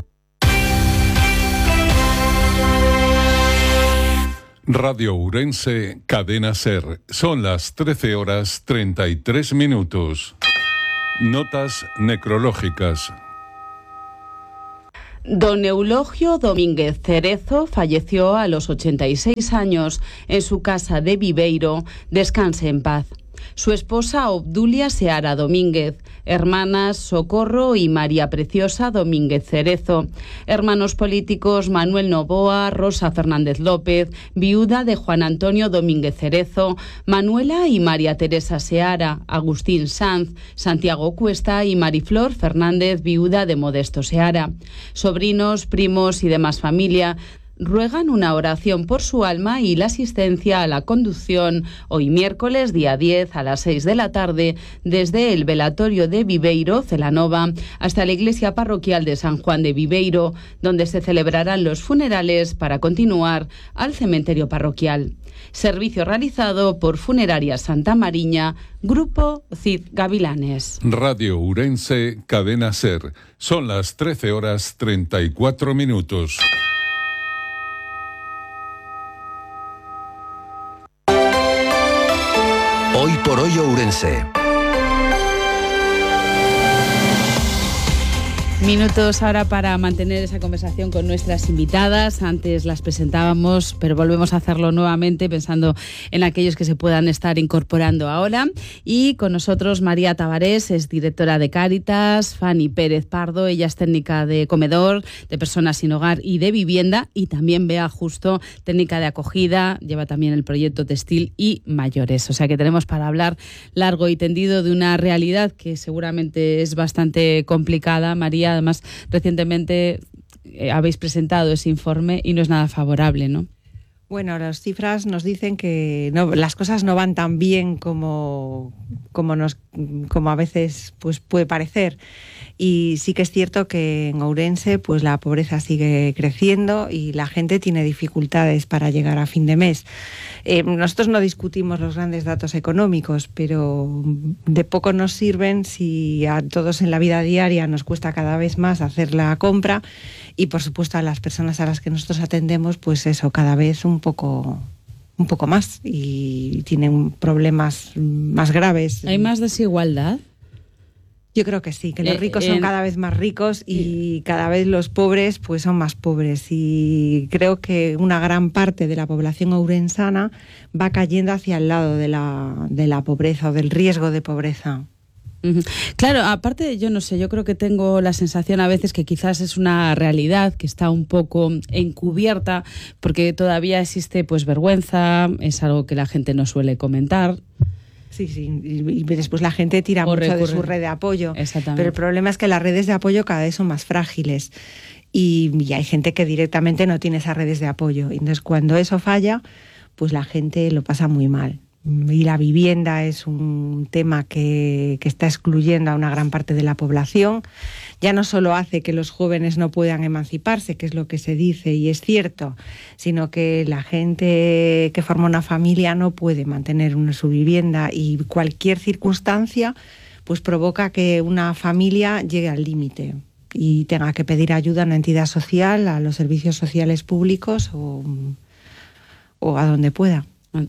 [SPEAKER 11] Radio Ourense, Cadena Ser. Son las trece horas treinta y tres minutos. Notas necrológicas.
[SPEAKER 5] Don Eulogio Domínguez Cerezo falleció a los ochenta y seis años en su casa de Viveiro. Descanse en paz. Su esposa Obdulia Seara Domínguez, hermanas Socorro y María Preciosa Domínguez Cerezo, hermanos políticos Manuel Novoa, Rosa Fernández López, viuda de Juan Antonio Domínguez Cerezo, Manuela y María Teresa Seara, Agustín Sanz, Santiago Cuesta y Mariflor Fernández, viuda de Modesto Seara, sobrinos, primos y demás familia, ruegan una oración por su alma y la asistencia a la conducción hoy miércoles día diez a las seis de la tarde desde el velatorio de Viveiro, Celanova, hasta la iglesia parroquial de San Juan de Viveiro, donde se celebrarán los funerales para continuar al cementerio parroquial. Servicio realizado por Funeraria Santa Mariña, Grupo Cid Gavilanes.
[SPEAKER 11] Radio Ourense, Cadena Ser. Son las trece horas treinta y cuatro minutos.
[SPEAKER 3] Hoy por hoy Ourense.
[SPEAKER 5] Minutos ahora para mantener esa conversación con nuestras invitadas. Antes las presentábamos, pero volvemos a hacerlo nuevamente pensando en aquellos que se puedan estar incorporando ahora. Y con nosotros María Tavares, es directora de Cáritas, Fanny Pérez Pardo, ella es técnica de comedor, de personas sin hogar y de vivienda, y también Bea Justo, técnica de acogida, lleva también el proyecto textil y mayores. O sea que tenemos para hablar largo y tendido de una realidad que seguramente es bastante complicada. María, además, recientemente eh, habéis presentado ese informe y no es nada favorable, ¿no?
[SPEAKER 16] Bueno, las cifras nos dicen que no, las cosas no van tan bien como, como, nos, como a veces pues, puede parecer. Y sí que es cierto que en Ourense pues, la pobreza sigue creciendo y la gente tiene dificultades para llegar a fin de mes. Eh, nosotros no discutimos los grandes datos económicos, pero de poco nos sirven si a todos en la vida diaria nos cuesta cada vez más hacer la compra y, por supuesto, a las personas a las que nosotros atendemos, pues eso, cada vez un poco, un poco más y tienen problemas más graves.
[SPEAKER 5] ¿Hay más desigualdad?
[SPEAKER 16] Yo creo que sí, que los ricos
[SPEAKER 5] eh,
[SPEAKER 16] son
[SPEAKER 5] en...
[SPEAKER 16] cada vez más ricos y cada vez los pobres pues son más pobres. Y creo que una gran parte de la población ourensana va cayendo hacia el lado de la, de la pobreza o del riesgo de pobreza.
[SPEAKER 5] Claro, aparte, yo no sé, yo creo que tengo la sensación a veces que quizás es una realidad que está un poco encubierta porque todavía existe pues vergüenza, es algo que la gente no suele comentar.
[SPEAKER 16] Sí, sí, y después la gente tira mucho recurre. de su red de apoyo.
[SPEAKER 5] Exactamente.
[SPEAKER 16] Pero el problema es que las redes de apoyo cada vez son más frágiles y, y hay gente que directamente no tiene esas redes de apoyo. Y entonces cuando eso falla, pues la gente lo pasa muy mal. Y la vivienda es un tema que, que está excluyendo a una gran parte de la población. Ya no solo hace que los jóvenes no puedan emanciparse, que es lo que se dice y es cierto, sino que la gente que forma una familia no puede mantener una, su vivienda y cualquier circunstancia pues provoca que una familia llegue al límite y tenga que pedir ayuda a una entidad social, a los servicios sociales públicos o, o a donde pueda.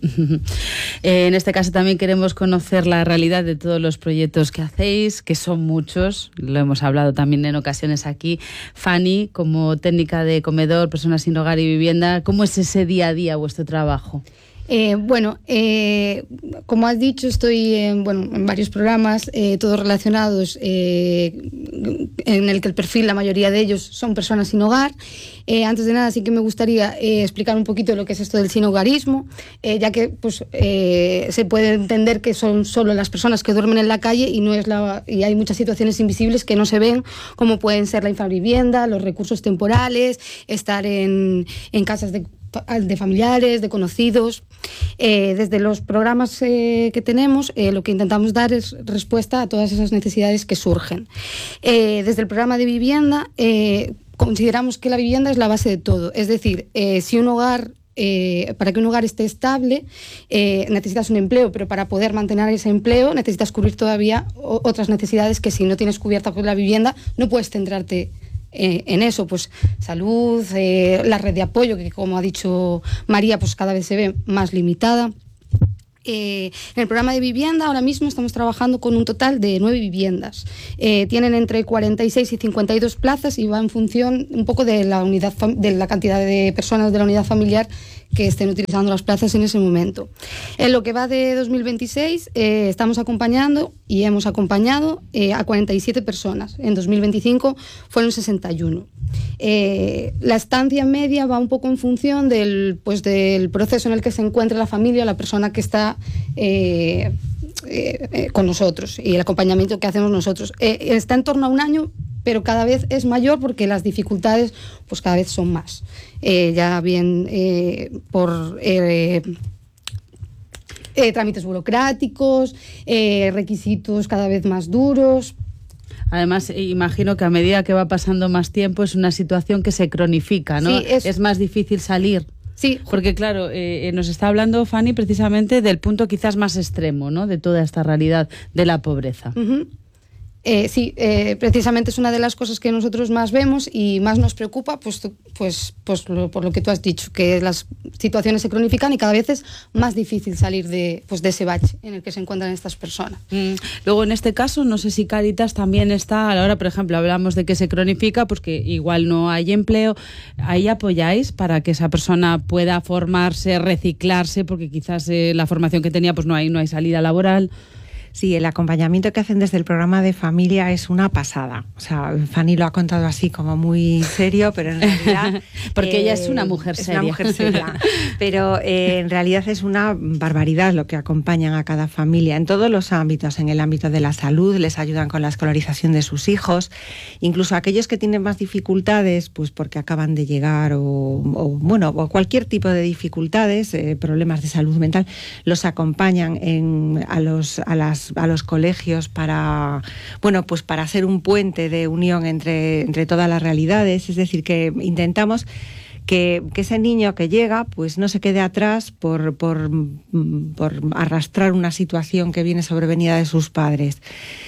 [SPEAKER 5] En este caso también queremos conocer la realidad de todos los proyectos que hacéis, que son muchos, lo hemos hablado también en ocasiones aquí. Fanny, como técnica de comedor, personas sin hogar y vivienda, ¿cómo es ese día a día vuestro trabajo?
[SPEAKER 17] Eh, bueno, eh, como has dicho, estoy en, bueno, en varios programas, eh, todos relacionados, eh, en el que el perfil, la mayoría de ellos, son personas sin hogar. Eh, antes de nada, sí que me gustaría eh, explicar un poquito lo que es esto del sinhogarismo, eh, ya que pues, eh, se puede entender que son solo las personas que duermen en la calle y, no es la, y hay muchas situaciones invisibles que no se ven, como pueden ser la infravivienda, los recursos temporales, estar en, en casas de de familiares, de conocidos. Eh, desde los programas eh, que tenemos, eh, lo que intentamos dar es respuesta a todas esas necesidades que surgen. Eh, desde el programa de vivienda, eh, consideramos que la vivienda es la base de todo. Es decir, eh, si un hogar... Eh, para que un hogar esté estable eh, necesitas un empleo, pero para poder mantener ese empleo necesitas cubrir todavía o, otras necesidades que si no tienes cubierta por la vivienda no puedes centrarte eh, en eso, pues salud, eh, la red de apoyo que como ha dicho María pues cada vez se ve más limitada. Eh, en el programa de vivienda ahora mismo estamos trabajando con un total de nueve viviendas. Eh, tienen entre cuarenta y seis y cincuenta y dos plazas y va en función un poco de la unidad de la cantidad de personas de la unidad familiar que estén utilizando las plazas en ese momento. En lo que va de dos mil veintiséis eh, estamos acompañando y hemos acompañado eh, a cuarenta y siete personas. En dos mil veinticinco fueron sesenta y uno. Eh, la estancia media va un poco en función del, pues, del proceso en el que se encuentra la familia, la persona que está eh, eh, eh, con nosotros y el acompañamiento que hacemos nosotros. Eh, está en torno a un año, pero cada vez es mayor porque las dificultades pues cada vez son más. Eh, ya bien eh, por eh, eh, trámites burocráticos, eh, requisitos cada vez más duros.
[SPEAKER 5] Además, imagino que a medida que va pasando más tiempo es una situación que se cronifica, ¿no?
[SPEAKER 17] Sí, es...
[SPEAKER 5] es más difícil salir.
[SPEAKER 17] Sí.
[SPEAKER 5] Porque claro, eh, nos está hablando Fanny precisamente del punto quizás más extremo, ¿no? De toda esta realidad de la pobreza.
[SPEAKER 17] Uh-huh. Eh, sí, eh, precisamente es una de las cosas que nosotros más vemos y más nos preocupa, pues, pues, pues lo, por lo que tú has dicho, que las situaciones se cronifican y cada vez es más difícil salir de, pues, de ese bache en el que se encuentran estas personas.
[SPEAKER 5] Mm. Luego, en este caso, no sé si Cáritas también está, a la hora, por ejemplo, hablamos de que se cronifica, pues que igual no hay empleo, ¿ahí apoyáis para que esa persona pueda formarse, reciclarse, porque quizás eh, la formación que tenía, pues no hay, no hay salida laboral?
[SPEAKER 16] Sí, el acompañamiento que hacen desde el programa de familia es una pasada. O sea, Fanny lo ha contado así como muy serio, pero en realidad...
[SPEAKER 5] Porque
[SPEAKER 16] eh,
[SPEAKER 5] ella es una mujer seria.
[SPEAKER 16] Es una mujer seria. Pero eh, en realidad es una barbaridad lo que acompañan a cada familia en todos los ámbitos. En el ámbito de la salud, les ayudan con la escolarización de sus hijos. Incluso aquellos que tienen más dificultades, pues porque acaban de llegar o, o bueno, o cualquier tipo de dificultades, eh, problemas de salud mental, los acompañan en, a, los, a las a los colegios para, bueno, pues para ser un puente de unión entre, entre todas las realidades. Es decir, que intentamos que, que ese niño que llega pues no se quede atrás por, por, por arrastrar una situación que viene sobrevenida de sus padres.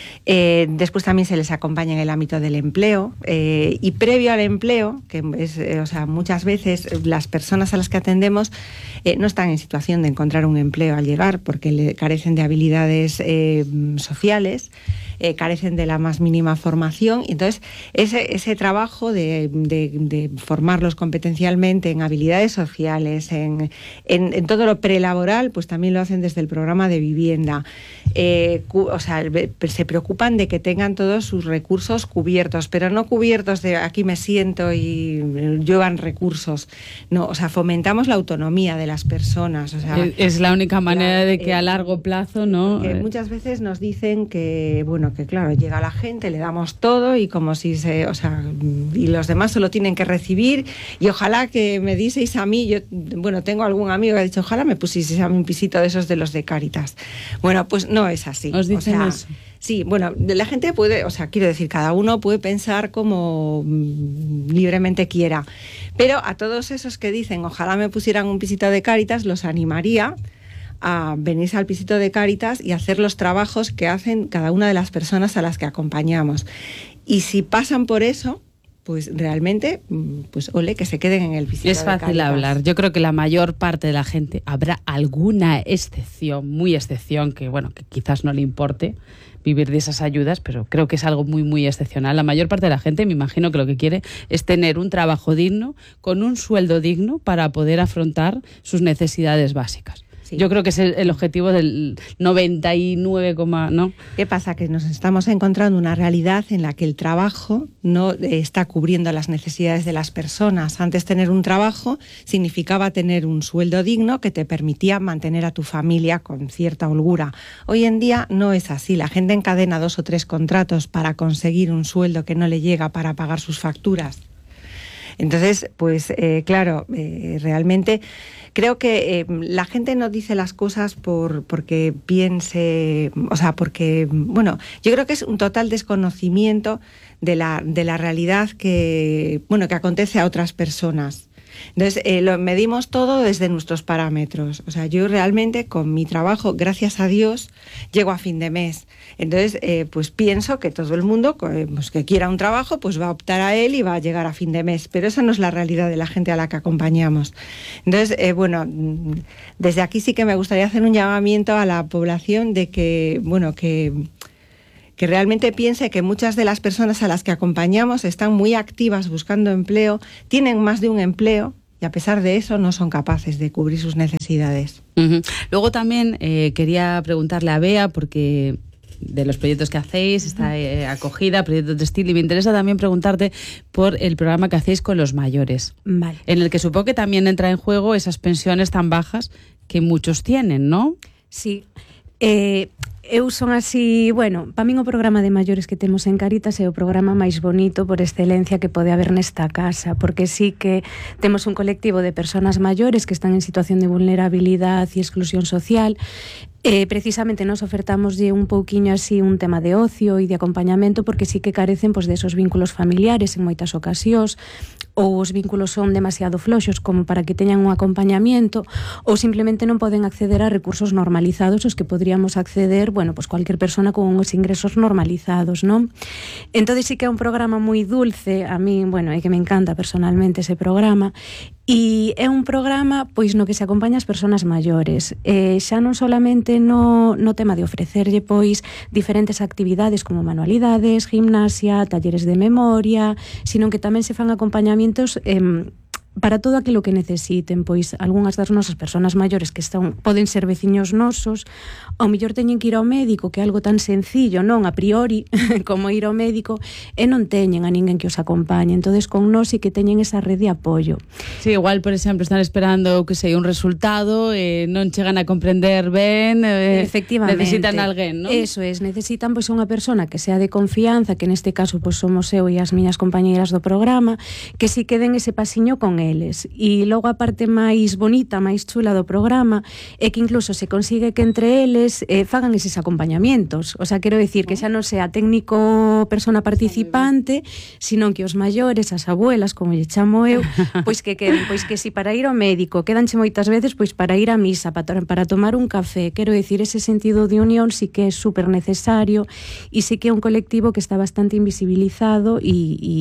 [SPEAKER 16] Eh, después también se les acompaña en el ámbito del empleo eh, y previo al empleo, que es, eh, o sea, muchas veces las personas a las que atendemos eh, no están en situación de encontrar un empleo al llegar porque le carecen de habilidades eh, sociales, eh, carecen de la más mínima formación. Entonces, ese, ese trabajo de, de, de formarlos competencialmente en habilidades sociales, en, en, en todo lo prelaboral, pues también lo hacen desde el programa de vivienda. Eh, cu- o sea, se preocupan de que tengan todos sus recursos cubiertos, pero no cubiertos de aquí me siento y llevan recursos. No, o sea, fomentamos la autonomía de las personas. O sea,
[SPEAKER 5] es la única manera de que a largo plazo, ¿no?
[SPEAKER 16] Que muchas veces nos dicen que, bueno, que claro, llega la gente, le damos todo y como si se, o sea, y los demás solo tienen que recibir y ojalá que me dieseis a mí, yo, bueno, tengo algún amigo que ha dicho, ojalá me pusieseis a mí un pisito de esos de los de Cáritas. Bueno, pues no es así.
[SPEAKER 5] ¿Os dicen
[SPEAKER 16] o sea,
[SPEAKER 5] eso?
[SPEAKER 16] Sí, bueno, la gente puede, o sea, quiero decir, cada uno puede pensar como mm, libremente quiera, pero a todos esos que dicen, ojalá me pusieran un pisito de Cáritas, los animaría a venirse al pisito de Cáritas y hacer los trabajos que hacen cada una de las personas a las que acompañamos. Y si pasan por eso, pues realmente, pues ole, que se queden en el pisito de Cáritas.
[SPEAKER 5] Es fácil hablar. Yo creo que la mayor parte de la gente, habrá alguna excepción, muy excepción, que bueno, que quizás no le importe vivir de esas ayudas, pero creo que es algo muy, muy excepcional. La mayor parte de la gente, me imagino que lo que quiere es tener un trabajo digno, con un sueldo digno para poder afrontar sus necesidades básicas. Sí. Yo creo que es el, el objetivo del noventa y nueve, ¿no?
[SPEAKER 16] ¿Qué pasa? Que nos estamos encontrando una realidad en la que el trabajo no está cubriendo las necesidades de las personas. Antes tener un trabajo significaba tener un sueldo digno que te permitía mantener a tu familia con cierta holgura. Hoy en día no es así. La gente encadena dos o tres contratos para conseguir un sueldo que no le llega para pagar sus facturas. Entonces, pues eh, claro, eh, realmente creo que eh, la gente no dice las cosas por porque piense, o sea, porque, bueno, yo creo que es un total desconocimiento de la, de la realidad que, bueno, que acontece a otras personas. Entonces, eh, lo medimos todo desde nuestros parámetros. O sea, yo realmente con mi trabajo, gracias a Dios, llego a fin de mes. Entonces, eh, pues pienso que todo el mundo pues, que quiera un trabajo, pues va a optar a él y va a llegar a fin de mes. Pero esa no es la realidad de la gente a la que acompañamos. Entonces, eh, bueno, desde aquí sí que me gustaría hacer un llamamiento a la población de que, bueno, que... que realmente piense que muchas de las personas a las que acompañamos están muy activas buscando empleo, tienen más de un empleo y a pesar de eso no son capaces de cubrir sus necesidades.
[SPEAKER 5] Uh-huh. Luego también eh, quería preguntarle a Bea, porque de los proyectos que hacéis, está eh, acogida, proyectos textil, y me interesa también preguntarte por el programa que hacéis con los mayores,
[SPEAKER 18] vale.
[SPEAKER 5] en el que supongo que también entra en juego esas pensiones tan bajas que muchos tienen, ¿no?
[SPEAKER 18] Sí. Eh... Eu son así, bueno, para min o programa de maiores que temos en Cáritas é o programa máis bonito por excelencia que pode haber nesta casa, porque sí que temos un colectivo de persoas maiores que están en situación de vulnerabilidade e exclusión social. Eh, precisamente nos ofertamos de un pouquiño así un tema de ocio e de acompañamento, porque sí que carecen pois, de esos vínculos familiares en moitas ocasións, ou os vínculos son demasiado floxos como para que teñan un acompañamiento, ou simplemente non poden acceder a recursos normalizados os que podríamos acceder, bueno, pues cualquier persona con uns ingresos normalizados, non? Entón sí que é un programa moi dulce, a mí, bueno, é que me encanta personalmente ese programa, e é un programa pois no que se acompaña as persoas maiores, eh, xa non solamente no, no tema de ofrecerlle pois diferentes actividades como manualidades, gimnasia, talleres de memoria, sino que tamén se fan acompañamientos eh, para todo aquilo que necesiten, pois algunhas das nosas persoas maiores que están, poden ser veciños nosos, ao mellor teñen que ir ao médico, que é algo tan sencillo, non a priori, como ir ao médico, e non teñen a ninguén que os acompañe. Entonces con nós sí que teñen esa rede de apoio.
[SPEAKER 5] Sí, igual, por exemplo, están esperando que sei un resultado, e eh, non chegan a comprender ben, eh,
[SPEAKER 18] efectivamente,
[SPEAKER 5] necesitan alguén, non?
[SPEAKER 18] Eso es, necesitan pois unha persona que sea de confianza, que neste caso pois somos eu e as miñas compañeiras do programa, que si queden ese pasiño con eles. E logo a parte máis bonita, máis chula do programa é que incluso se consigue que entre eles eh, fagan eses acompañamientos. O sea, quero decir que xa non sea técnico persona participante, sino que os maiores, as abuelas, como lle chamo eu, pois que queden, pois que si para ir ao médico, quedanche moitas veces pois para ir á misa, para, para tomar un café. Quero decir, ese sentido de unión sí que é super necesario e sí que é un colectivo que está bastante invisibilizado e, e,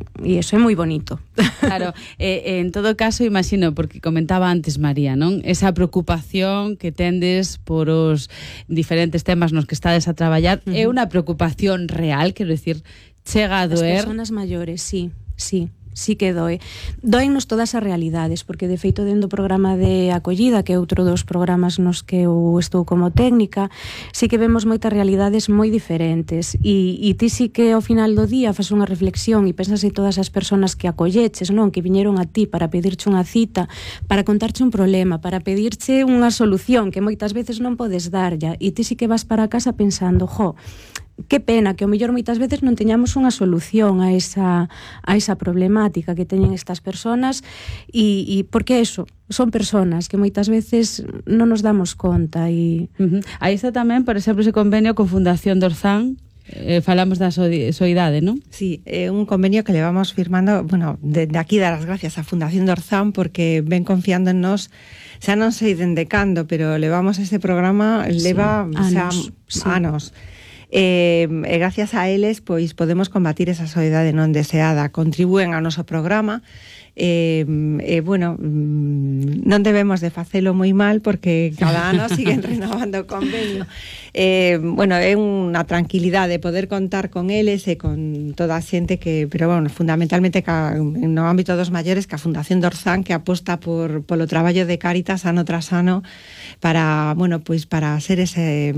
[SPEAKER 18] e eso é moi bonito.
[SPEAKER 5] Claro, eh, en todo caso, imagino, porque comentaba antes María, non? Esa preocupación que tendes por os diferentes temas nos que estades a traballar, uh-huh. é unha preocupación real, quero decir, chega a doer.
[SPEAKER 18] As persoas maiores, sí, sí. Sí que doe. Doennos todas as realidades, porque de feito dentro do programa de acollida, que é outro dos programas nos que eu estou como técnica, sí que vemos moitas realidades moi diferentes e, e ti sí que ao final do día fas unha reflexión e pensas en todas as persoas que acolleches, non? Que viñeron a ti para pedirche unha cita, para contarche un problema, para pedirche unha solución que moitas veces non podes darlla, e ti sí que vas para casa pensando, jo, que pena que ao mellor moitas veces non teñamos unha solución a esa, a esa problemática que teñen estas persoas e, e porque eso, son persoas que moitas veces non nos damos conta e...
[SPEAKER 5] Uh-huh. Aí está tamén, por exemplo, ese convenio con Fundación Dorzán. Eh, falamos da soidade, non?
[SPEAKER 16] Sí, é eh, un convenio que le vamos firmando, bueno, de, de aquí dar as gracias a Fundación Dorzán porque ven confiando en nos, xa non sei dende cando, pero levamos este programa, sí, leva
[SPEAKER 18] anos,
[SPEAKER 16] xa,
[SPEAKER 18] sí.
[SPEAKER 16] anos. Eh, e gracias a eles pois podemos combatir esa soidade non deseada, contribúen ao noso programa. E, eh, eh, bueno, non debemos de facelo moi mal porque cada ano siguen renovando o convenio. Eh, bueno, é unha tranquilidade poder contar con eles e con toda a xente que, pero bueno, fundamentalmente ca, no ámbito dos maiores, que a Fundación Dorzán, que aposta por polo traballo de Cáritas ano tras ano para, bueno, pois para ser ese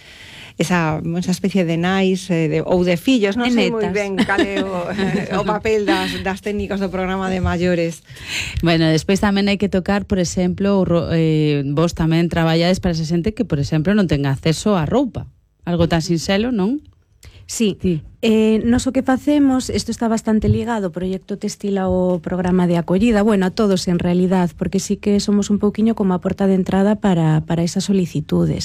[SPEAKER 16] esa, esa especie de nais eh, de, ou de fillos, non sei moi ben cal é o, o papel das, das técnicos do programa de maiores.
[SPEAKER 5] Bueno, despois tamén hai que tocar, por exemplo, eh, vos tamén traballades para esa xente que, por exemplo, non tenga acceso á roupa. Algo tan sinxelo, non?
[SPEAKER 18] Sí, sí. Eh, nos o que facemos, isto está bastante ligado ao proxecto textil ao programa de acollida, bueno, a todos en realidad, porque sí que somos un pouquiño como a porta de entrada para, para esas solicitudes.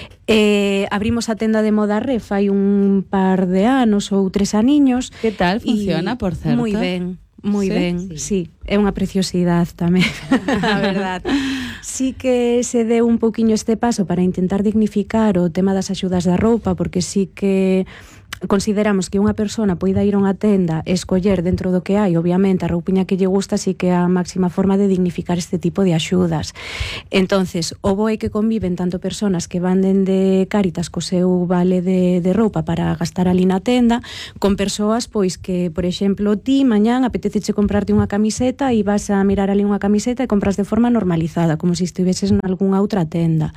[SPEAKER 18] Eh, abrimos a tenda de moda Ref hai un par de anos ou tres aniños.
[SPEAKER 5] Que tal funciona, por certo?
[SPEAKER 18] Moi ben. Moi
[SPEAKER 5] ¿Sí?
[SPEAKER 18] ben, sí. sí, é unha preciosidade tamén, a verdad. Sí que se deu un pouquiño este paso para intentar dignificar o tema das axudas da roupa, porque sí que consideramos que unha persona poida ir a unha tenda e escoller dentro do que hai, obviamente, a roupiña que lle gusta, sí que é a máxima forma de dignificar este tipo de axudas. Entonces, o bo é que conviven tanto personas que van dende Cáritas co seu vale de, de roupa para gastar ali na tenda, con persoas pois que, por exemplo, ti mañán apeteceche comprarte unha camiseta e vas a mirar ali unha camiseta e compras de forma normalizada, como se estiveses en algunha outra tenda.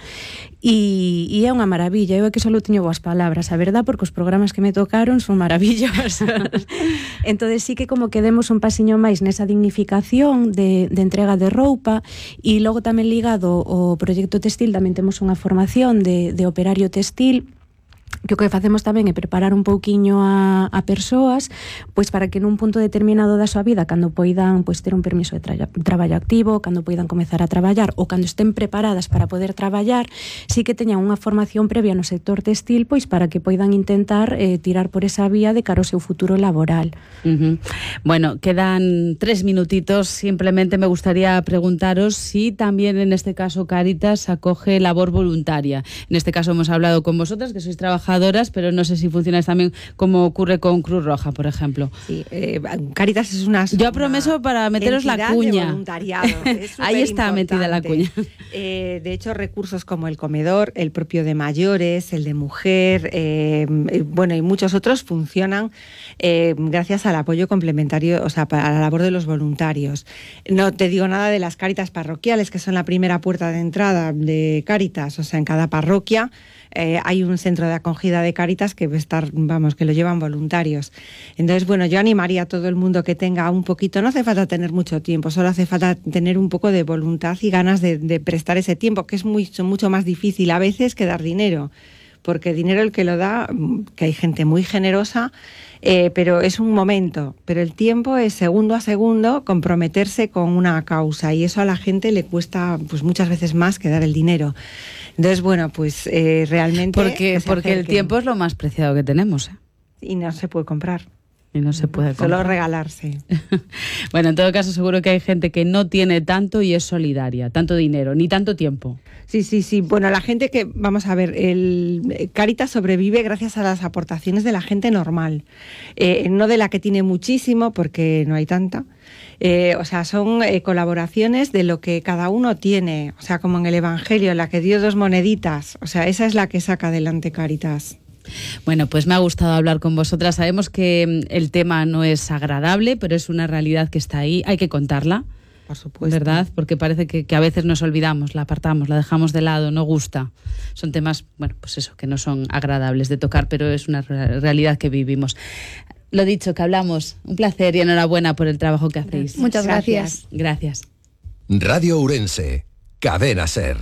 [SPEAKER 18] E, e é unha maravilla, eu é que só teño boas palabras, a verdad, porque os programas que me tocaron son maravillosos. Entonces sí que como que demos un pasiño máis nesa dignificación de, de entrega de roupa, e logo tamén ligado ao proxecto textil tamén temos unha formación de, de operario textil, que o que facemos tamén é preparar un pouquiño a, a persoas pois para que nun punto determinado da súa vida, cando poidan pois ter un permiso de tra traballo activo, cando poidan comezar a traballar ou cando estén preparadas para poder traballar, sí que teñan unha formación previa no sector textil pois para que poidan intentar eh, tirar por esa vía de cara ao seu futuro laboral.
[SPEAKER 5] Uh-huh. Bueno, quedan tres minutitos, simplemente me gustaría preguntaros si también en este caso Cáritas acoge labor voluntaria. En este caso hemos hablado con vosotras, que sois trabajadoras, pero no sé si funciona también como ocurre con Cruz Roja, por ejemplo.
[SPEAKER 16] Sí, eh, Cáritas es una...
[SPEAKER 5] Yo apromeso para meteros la cuña.
[SPEAKER 16] De voluntariado. Es
[SPEAKER 5] Ahí está metida la cuña.
[SPEAKER 16] Eh, de hecho, recursos como el comedor, el propio de mayores, el de mujer, eh, bueno, y muchos otros funcionan eh, gracias al apoyo complementario, o sea, para la labor de los voluntarios. No te digo nada de las Cáritas parroquiales, que son la primera puerta de entrada de Cáritas, o sea, en cada parroquia Eh, hay un centro de acogida de Cáritas que estar, vamos, que lo llevan voluntarios. Entonces, bueno, yo animaría a todo el mundo que tenga un poquito, no hace falta tener mucho tiempo, solo hace falta tener un poco de voluntad y ganas de, de prestar ese tiempo, que es mucho, mucho más difícil a veces que dar dinero, porque dinero el que lo da, que hay gente muy generosa, eh, pero es un momento, pero el tiempo es segundo a segundo comprometerse con una causa, y eso a la gente le cuesta pues muchas veces más que dar el dinero. Entonces, bueno, pues eh, realmente...
[SPEAKER 5] Porque, porque el tiempo es lo más preciado que tenemos, ¿eh?
[SPEAKER 16] Y no se puede comprar.
[SPEAKER 5] Y no se puede comprar.
[SPEAKER 16] Solo regalarse.
[SPEAKER 5] Bueno, en todo caso seguro que hay gente que no tiene tanto y es solidaria, tanto dinero, ni tanto tiempo.
[SPEAKER 16] Sí, sí, sí. Bueno, la gente que, vamos a ver, el Cáritas sobrevive gracias a las aportaciones de la gente normal, eh, no de la que tiene muchísimo, porque no hay tanta. Eh, o sea, son eh, colaboraciones de lo que cada uno tiene, o sea, como en el Evangelio, en la que dio dos moneditas, o sea, esa es la que saca adelante Cáritas.
[SPEAKER 5] Bueno, pues me ha gustado hablar con vosotras. Sabemos que el tema no es agradable, pero es una realidad que está ahí, hay que contarla.
[SPEAKER 16] Por supuesto.
[SPEAKER 5] ¿Verdad? Porque parece que, que a veces nos olvidamos, la apartamos, la dejamos de lado, no gusta. Son temas, bueno, pues eso, que no son agradables de tocar, pero es una realidad que vivimos. Lo dicho, que hablamos. Un placer y enhorabuena por el trabajo que hacéis.
[SPEAKER 17] Muchas gracias.
[SPEAKER 5] Gracias.
[SPEAKER 3] Radio Ourense, Cadena Ser.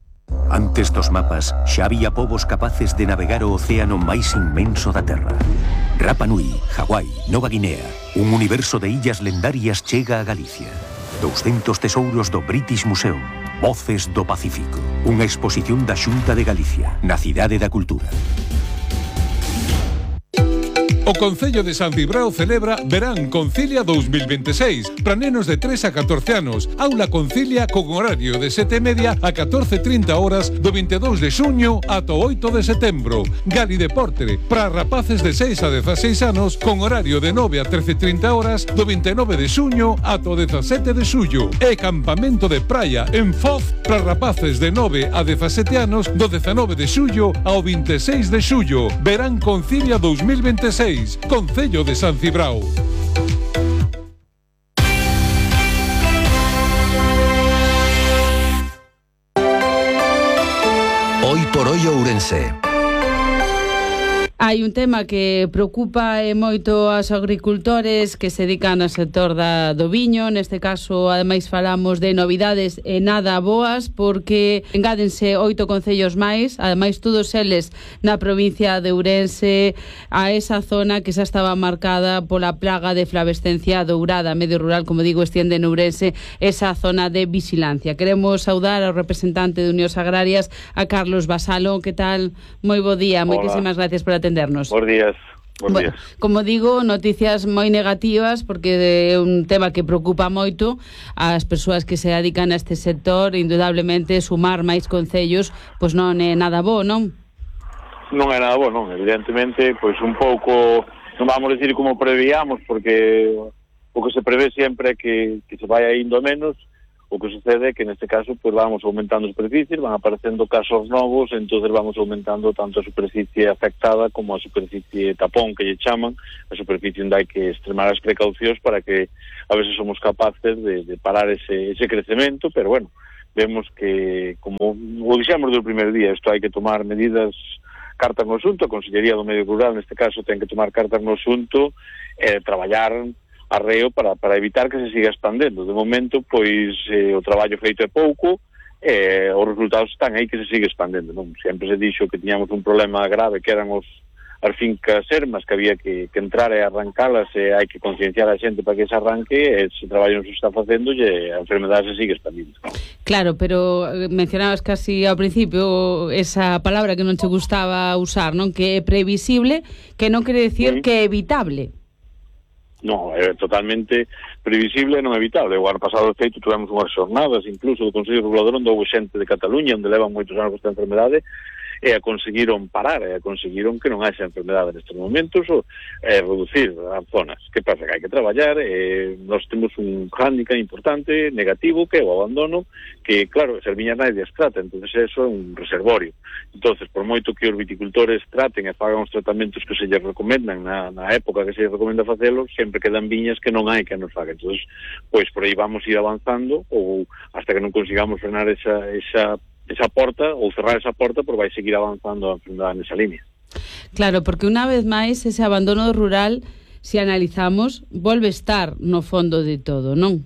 [SPEAKER 19] Antes dos mapas, xa había povos capaces de navegar o océano máis inmenso da Terra. Rapa Nui, Hawái, Nova Guinea, un universo de illas lendarias chega a Galicia. doscientos tesouros do British Museum, Voces do Pacífico. Unha exposición da Xunta de Galicia, na Cidade da Cultura.
[SPEAKER 11] O Concello de San Cibrao celebra Verán Concilia dos mil veintiséis para nenos de tres a catorce anos. Aula Concilia con horario de sete e media a catorce e trinta horas do veintidós de xuño ata o oito de setembro. Gali Deporte para rapaces de seis a dieciséis anos con horario de nove a trece e trinta horas do veintinueve de xuño ata o dezasete de xullo. E campamento de praia en Foz para rapaces de nove a dezasete anos do dezanove de xullo ao veintiséis de xullo. Verán Concilia dos mil veintiséis. Concello de San Cibrao.
[SPEAKER 3] Hoy por hoy Ourense.
[SPEAKER 5] Hai un tema que preocupa e moito aos agricultores que se dedican ao sector da, do viño. Neste caso, ademais, falamos de novidades e nada boas, porque engádense oito concellos máis, ademais todos eles na provincia de Ourense, a esa zona que xa estaba marcada pola plaga de flavescencia dourada. Medio Rural, como digo, extiende en Ourense esa zona de vigilancia. Queremos saudar ao representante de Unións Agrarias, a Carlos Basalo. Que tal? Moi bo día, moitísimas gracias por atendernos.
[SPEAKER 20] Bos días. Bos
[SPEAKER 5] bueno,
[SPEAKER 20] días.
[SPEAKER 5] Como digo, noticias moi negativas, porque é un tema que preocupa moito as persoas que se dedican a este sector. Indudablemente, sumar máis concellos pois non é nada bo, non?
[SPEAKER 20] Non é nada bo, non. Evidentemente, pois un pouco, non vamos decir como prevíamos, porque o que se prevé sempre é que, que se vaya indo a menos. O que sucede é que neste caso pues vamos aumentando as superficies, van aparecendo casos novos, entonces vamos aumentando tanto a superficie afectada como a superficie tapón, que lle chaman, a superficie onde hai que extremar as precaucións para que a veces somos capaces de, de parar ese, ese crecemento, pero bueno, vemos que, como o dixemos do primer día, isto hai que tomar medidas, cartas no asunto, a Consellería do Medio Rural neste caso ten que tomar cartas no asunto e eh, traballar arreo para, para evitar que se siga expandendo. De momento, pois, eh, o traballo feito é pouco, e eh, os resultados están aí que se sigue expandendo, non? Sempre se dixo que tiñamos un problema grave que eran os as fincas ermas, que había que, que entrar e arrancalas, e hai que concienciar a xente para que se arranque, e ese traballo non se está facendo e a enfermedade se sigue expandindo.
[SPEAKER 5] Claro, pero mencionabas casi ao principio esa palabra que non te gustaba usar, non? Que é previsible, que non quere decir sí. que é evitable.
[SPEAKER 20] Non, é totalmente previsible e non evitable. O ano pasado, de feito, tivemos unhas xornadas, incluso do Consello Regulador, onde houve xente de Cataluña, onde levan moitos anos esta enfermedade, e a conseguiron parar, e a conseguiron que non haxa enfermedade nestes momentos, ou e reducir as zonas. Que pasa? Que hai que traballar, e nós temos un hándicap importante, negativo, que é o abandono, que, claro, as viñas nadie as trata, entonces eso é un reservorio. Entonces, por moito que os viticultores traten e fagan os tratamentos que se lles recomendan na, na época que se lles recomenda facelo, sempre quedan viñas que non hai que nos faga. Entonces, pois por aí vamos ir avanzando, ou hasta que non consigamos frenar esa, esa esa porta, ou cerrar esa porta, porque vai seguir avanzando a enfermedade nesa línea.
[SPEAKER 5] Claro, porque unha vez máis ese abandono rural, se analizamos, volve estar no fondo de todo, non?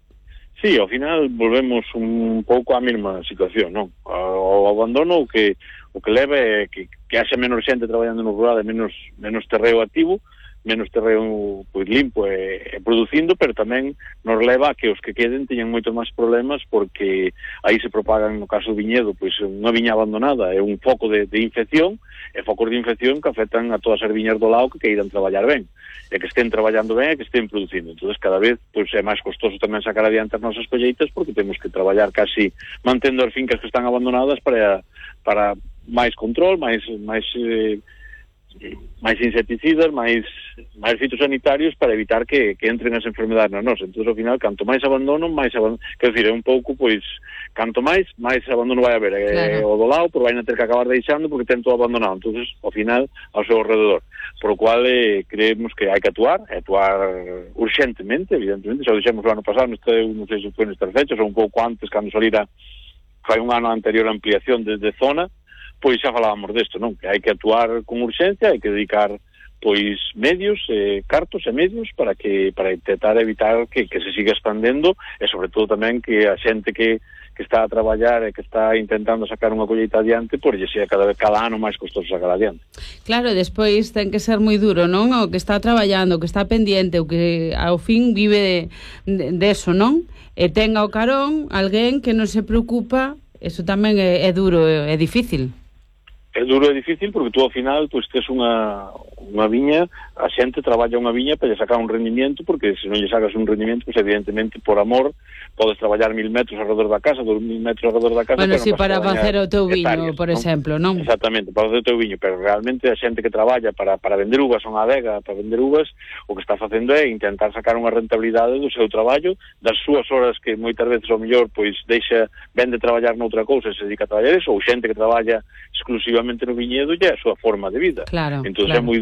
[SPEAKER 20] Sí, ao final volvemos un pouco á mesma situación, non? O abandono o que o que leva é que, que haxa menos xente traballando no rural e menos, menos terreo activo, menos terreo pois limpo e, e producindo, pero tamén nos leva a que os que queden teñan moito máis problemas, porque aí se propagan, no caso do viñedo, pois unha viña abandonada é un foco de, de infección, e focos de infección que afectan a todas as viñas do lado que queiran traballar ben, e que estén traballando ben e que estén producindo. Entonces cada vez pois é máis costoso tamén sacar adiante as nosas colleitas, porque temos que traballar casi mantendo as fincas que están abandonadas para, para máis control, máis máis eh, máis insecticidas, máis máis fitosanitarios para evitar que, que entren as enfermedades na nosa. Entón, ao final, canto máis abandono, máis abandono, quer dizer, é un pouco, pois, canto máis, máis abandono vai haber. Claro. Eh, o do lado, pero vai a ter que acabar deixando porque ten todo abandonado. Entón, ao final, ao seu alrededor. Por o cual, eh, creemos que hai que actuar, actuar urgentemente, evidentemente. Xa o dixemos o ano pasado, non sei se foi nestas fechas, ou un pouco antes, cando salira, fai un ano anterior a ampliación desde zona, pois xa falábamos desto, non? Que hai que actuar con urxencia, hai que dedicar pois medios, eh, cartos e medios para que para intentar evitar que, que se siga expandendo, e sobre todo tamén que a xente que, que está a traballar e que está intentando sacar unha colleita adiante, pois lle sea cada vez cada ano máis costoso sacar adiante.
[SPEAKER 5] Claro, despois ten que ser moi duro, non? O que está traballando, o que está pendiente, o que ao fin vive de, de eso, non? E ten ao carón alguén que non se preocupa, eso tamén é, é duro, é, é difícil.
[SPEAKER 20] É duro e difícil porque tú ao final pois tes unha, unha viña, a xente traballa unha viña para lle sacar un rendimiento, porque se non lle sacas un rendimiento, pois evidentemente por amor podes traballar mil metros alrededor da casa, dos mil metros alrededor da casa.
[SPEAKER 5] Bueno, si sí, para facer o teu viño, hectáreas, por non? exemplo, non?
[SPEAKER 20] Exactamente, para facer o teu viño, pero realmente a xente que traballa para, para vender uvas ou unha adega para vender uvas, o que está facendo é intentar sacar unha rentabilidade do seu traballo, das súas horas que moitas veces ao mellor pois deixa, vende traballar noutra cousa e se dedica a traballar eso, ou xente que traballa exclusivamente no viñedo e é a súa forma de vida.
[SPEAKER 5] Claro,
[SPEAKER 20] entón
[SPEAKER 5] claro.
[SPEAKER 20] É moi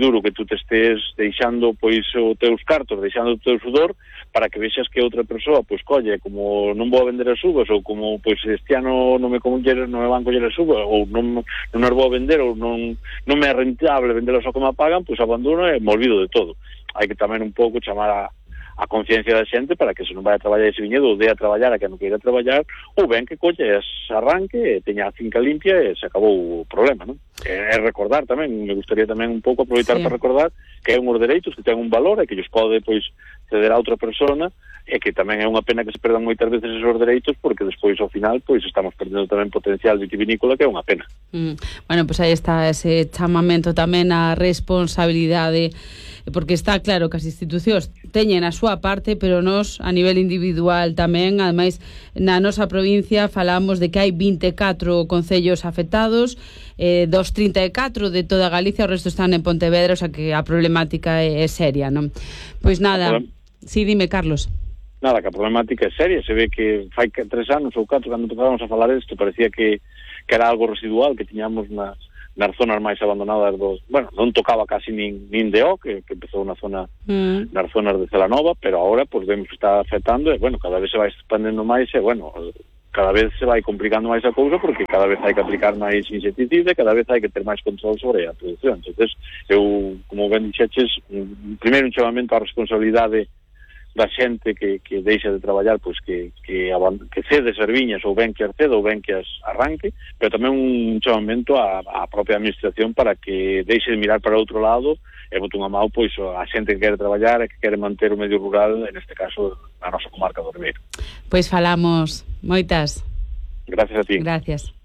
[SPEAKER 20] duro que tú te estés deixando pois os teus cartos, deixando o teu sudor, para que vexas que outra persoa pois colle, como non vou a vender as uvas, ou como pois este ano non me coller, non me van coller as uvas, ou non, non as vou a vender, ou non, non me é rentable vendelas ao que me pagan, pois abandono e me olvido de todo. Hai que tamén un pouco chamar a a conciencia da xente para que se non vai a traballar ese viñedo ou dé a traballar a que non queira traballar, ou ben que colle ese arranque e teña a finca limpia e se acabou o problema, non? E, e recordar tamén, me gustaría tamén un pouco aproveitar sí. para recordar que hai uns dereitos que ten un valor e que ellos pode pois ceder a outra persona, e que tamén é unha pena que se perdan moitas veces esos dereitos, porque despois ao final pois estamos perdendo tamén potencial vitivinícola, que é unha pena.
[SPEAKER 5] Mm. Bueno, pois aí está ese chamamento tamén á responsabilidade, porque está claro que as institucións teñen a súa parte, pero nos a nivel individual tamén. Ademais, na nosa provincia falamos de que hai vinte e catro concellos afectados, eh, dos trinta e catro de toda Galicia, o resto están en Pontevedra, o sea que a problemática é, é seria, non? Pois nada, si, sí, dime, Carlos.
[SPEAKER 20] Nada, que a problemática é seria, se ve que fai tres anos ou catro cando empezamos a falar isto, parecía que, que era algo residual, que tiñamos na nas zonas máis abandonadas do, bueno, non tocaba casi nin, nin de O, que, que empezou na zona mm. nas zonas de Celanova, pero agora pues vemos que está afectando e, bueno, cada vez se vai expandendo máis e, bueno, cada vez se vai complicando máis a cousa, porque cada vez hai que aplicar máis insecticida, cada vez hai que ter máis control sobre a produción. Entonces, eu, como ben dixeches, primeiro un chamamento á responsabilidade da xente que, que deixa de traballar, pois que, que, que cede as viñas, ou ben que as cede, ou ben que as arranque, pero tamén un chamamento á, á propia administración para que deixe de mirar para outro lado e bote unha mão pois a xente que quere traballar e que quere manter o medio rural, en este caso a nosa comarca do Ribeiro.
[SPEAKER 5] Pois falamos. Moitas.
[SPEAKER 20] Gracias a ti.
[SPEAKER 5] Gracias.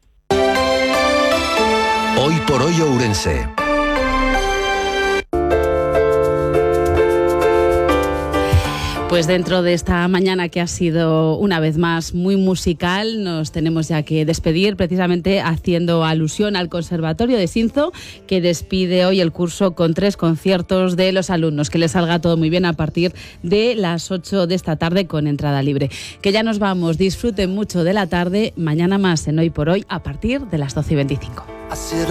[SPEAKER 3] Hoy por hoy Ourense.
[SPEAKER 5] Pues dentro de esta mañana que ha sido una vez más muy musical, nos tenemos ya que despedir, precisamente haciendo alusión al Conservatorio de Sinzo, que despide hoy el curso con tres conciertos de los alumnos. Que les salga todo muy bien a partir de las ocho de esta tarde con entrada libre. Que ya nos vamos, disfruten mucho de la tarde, mañana más en Hoy por Hoy a partir de las doce y veinticinco.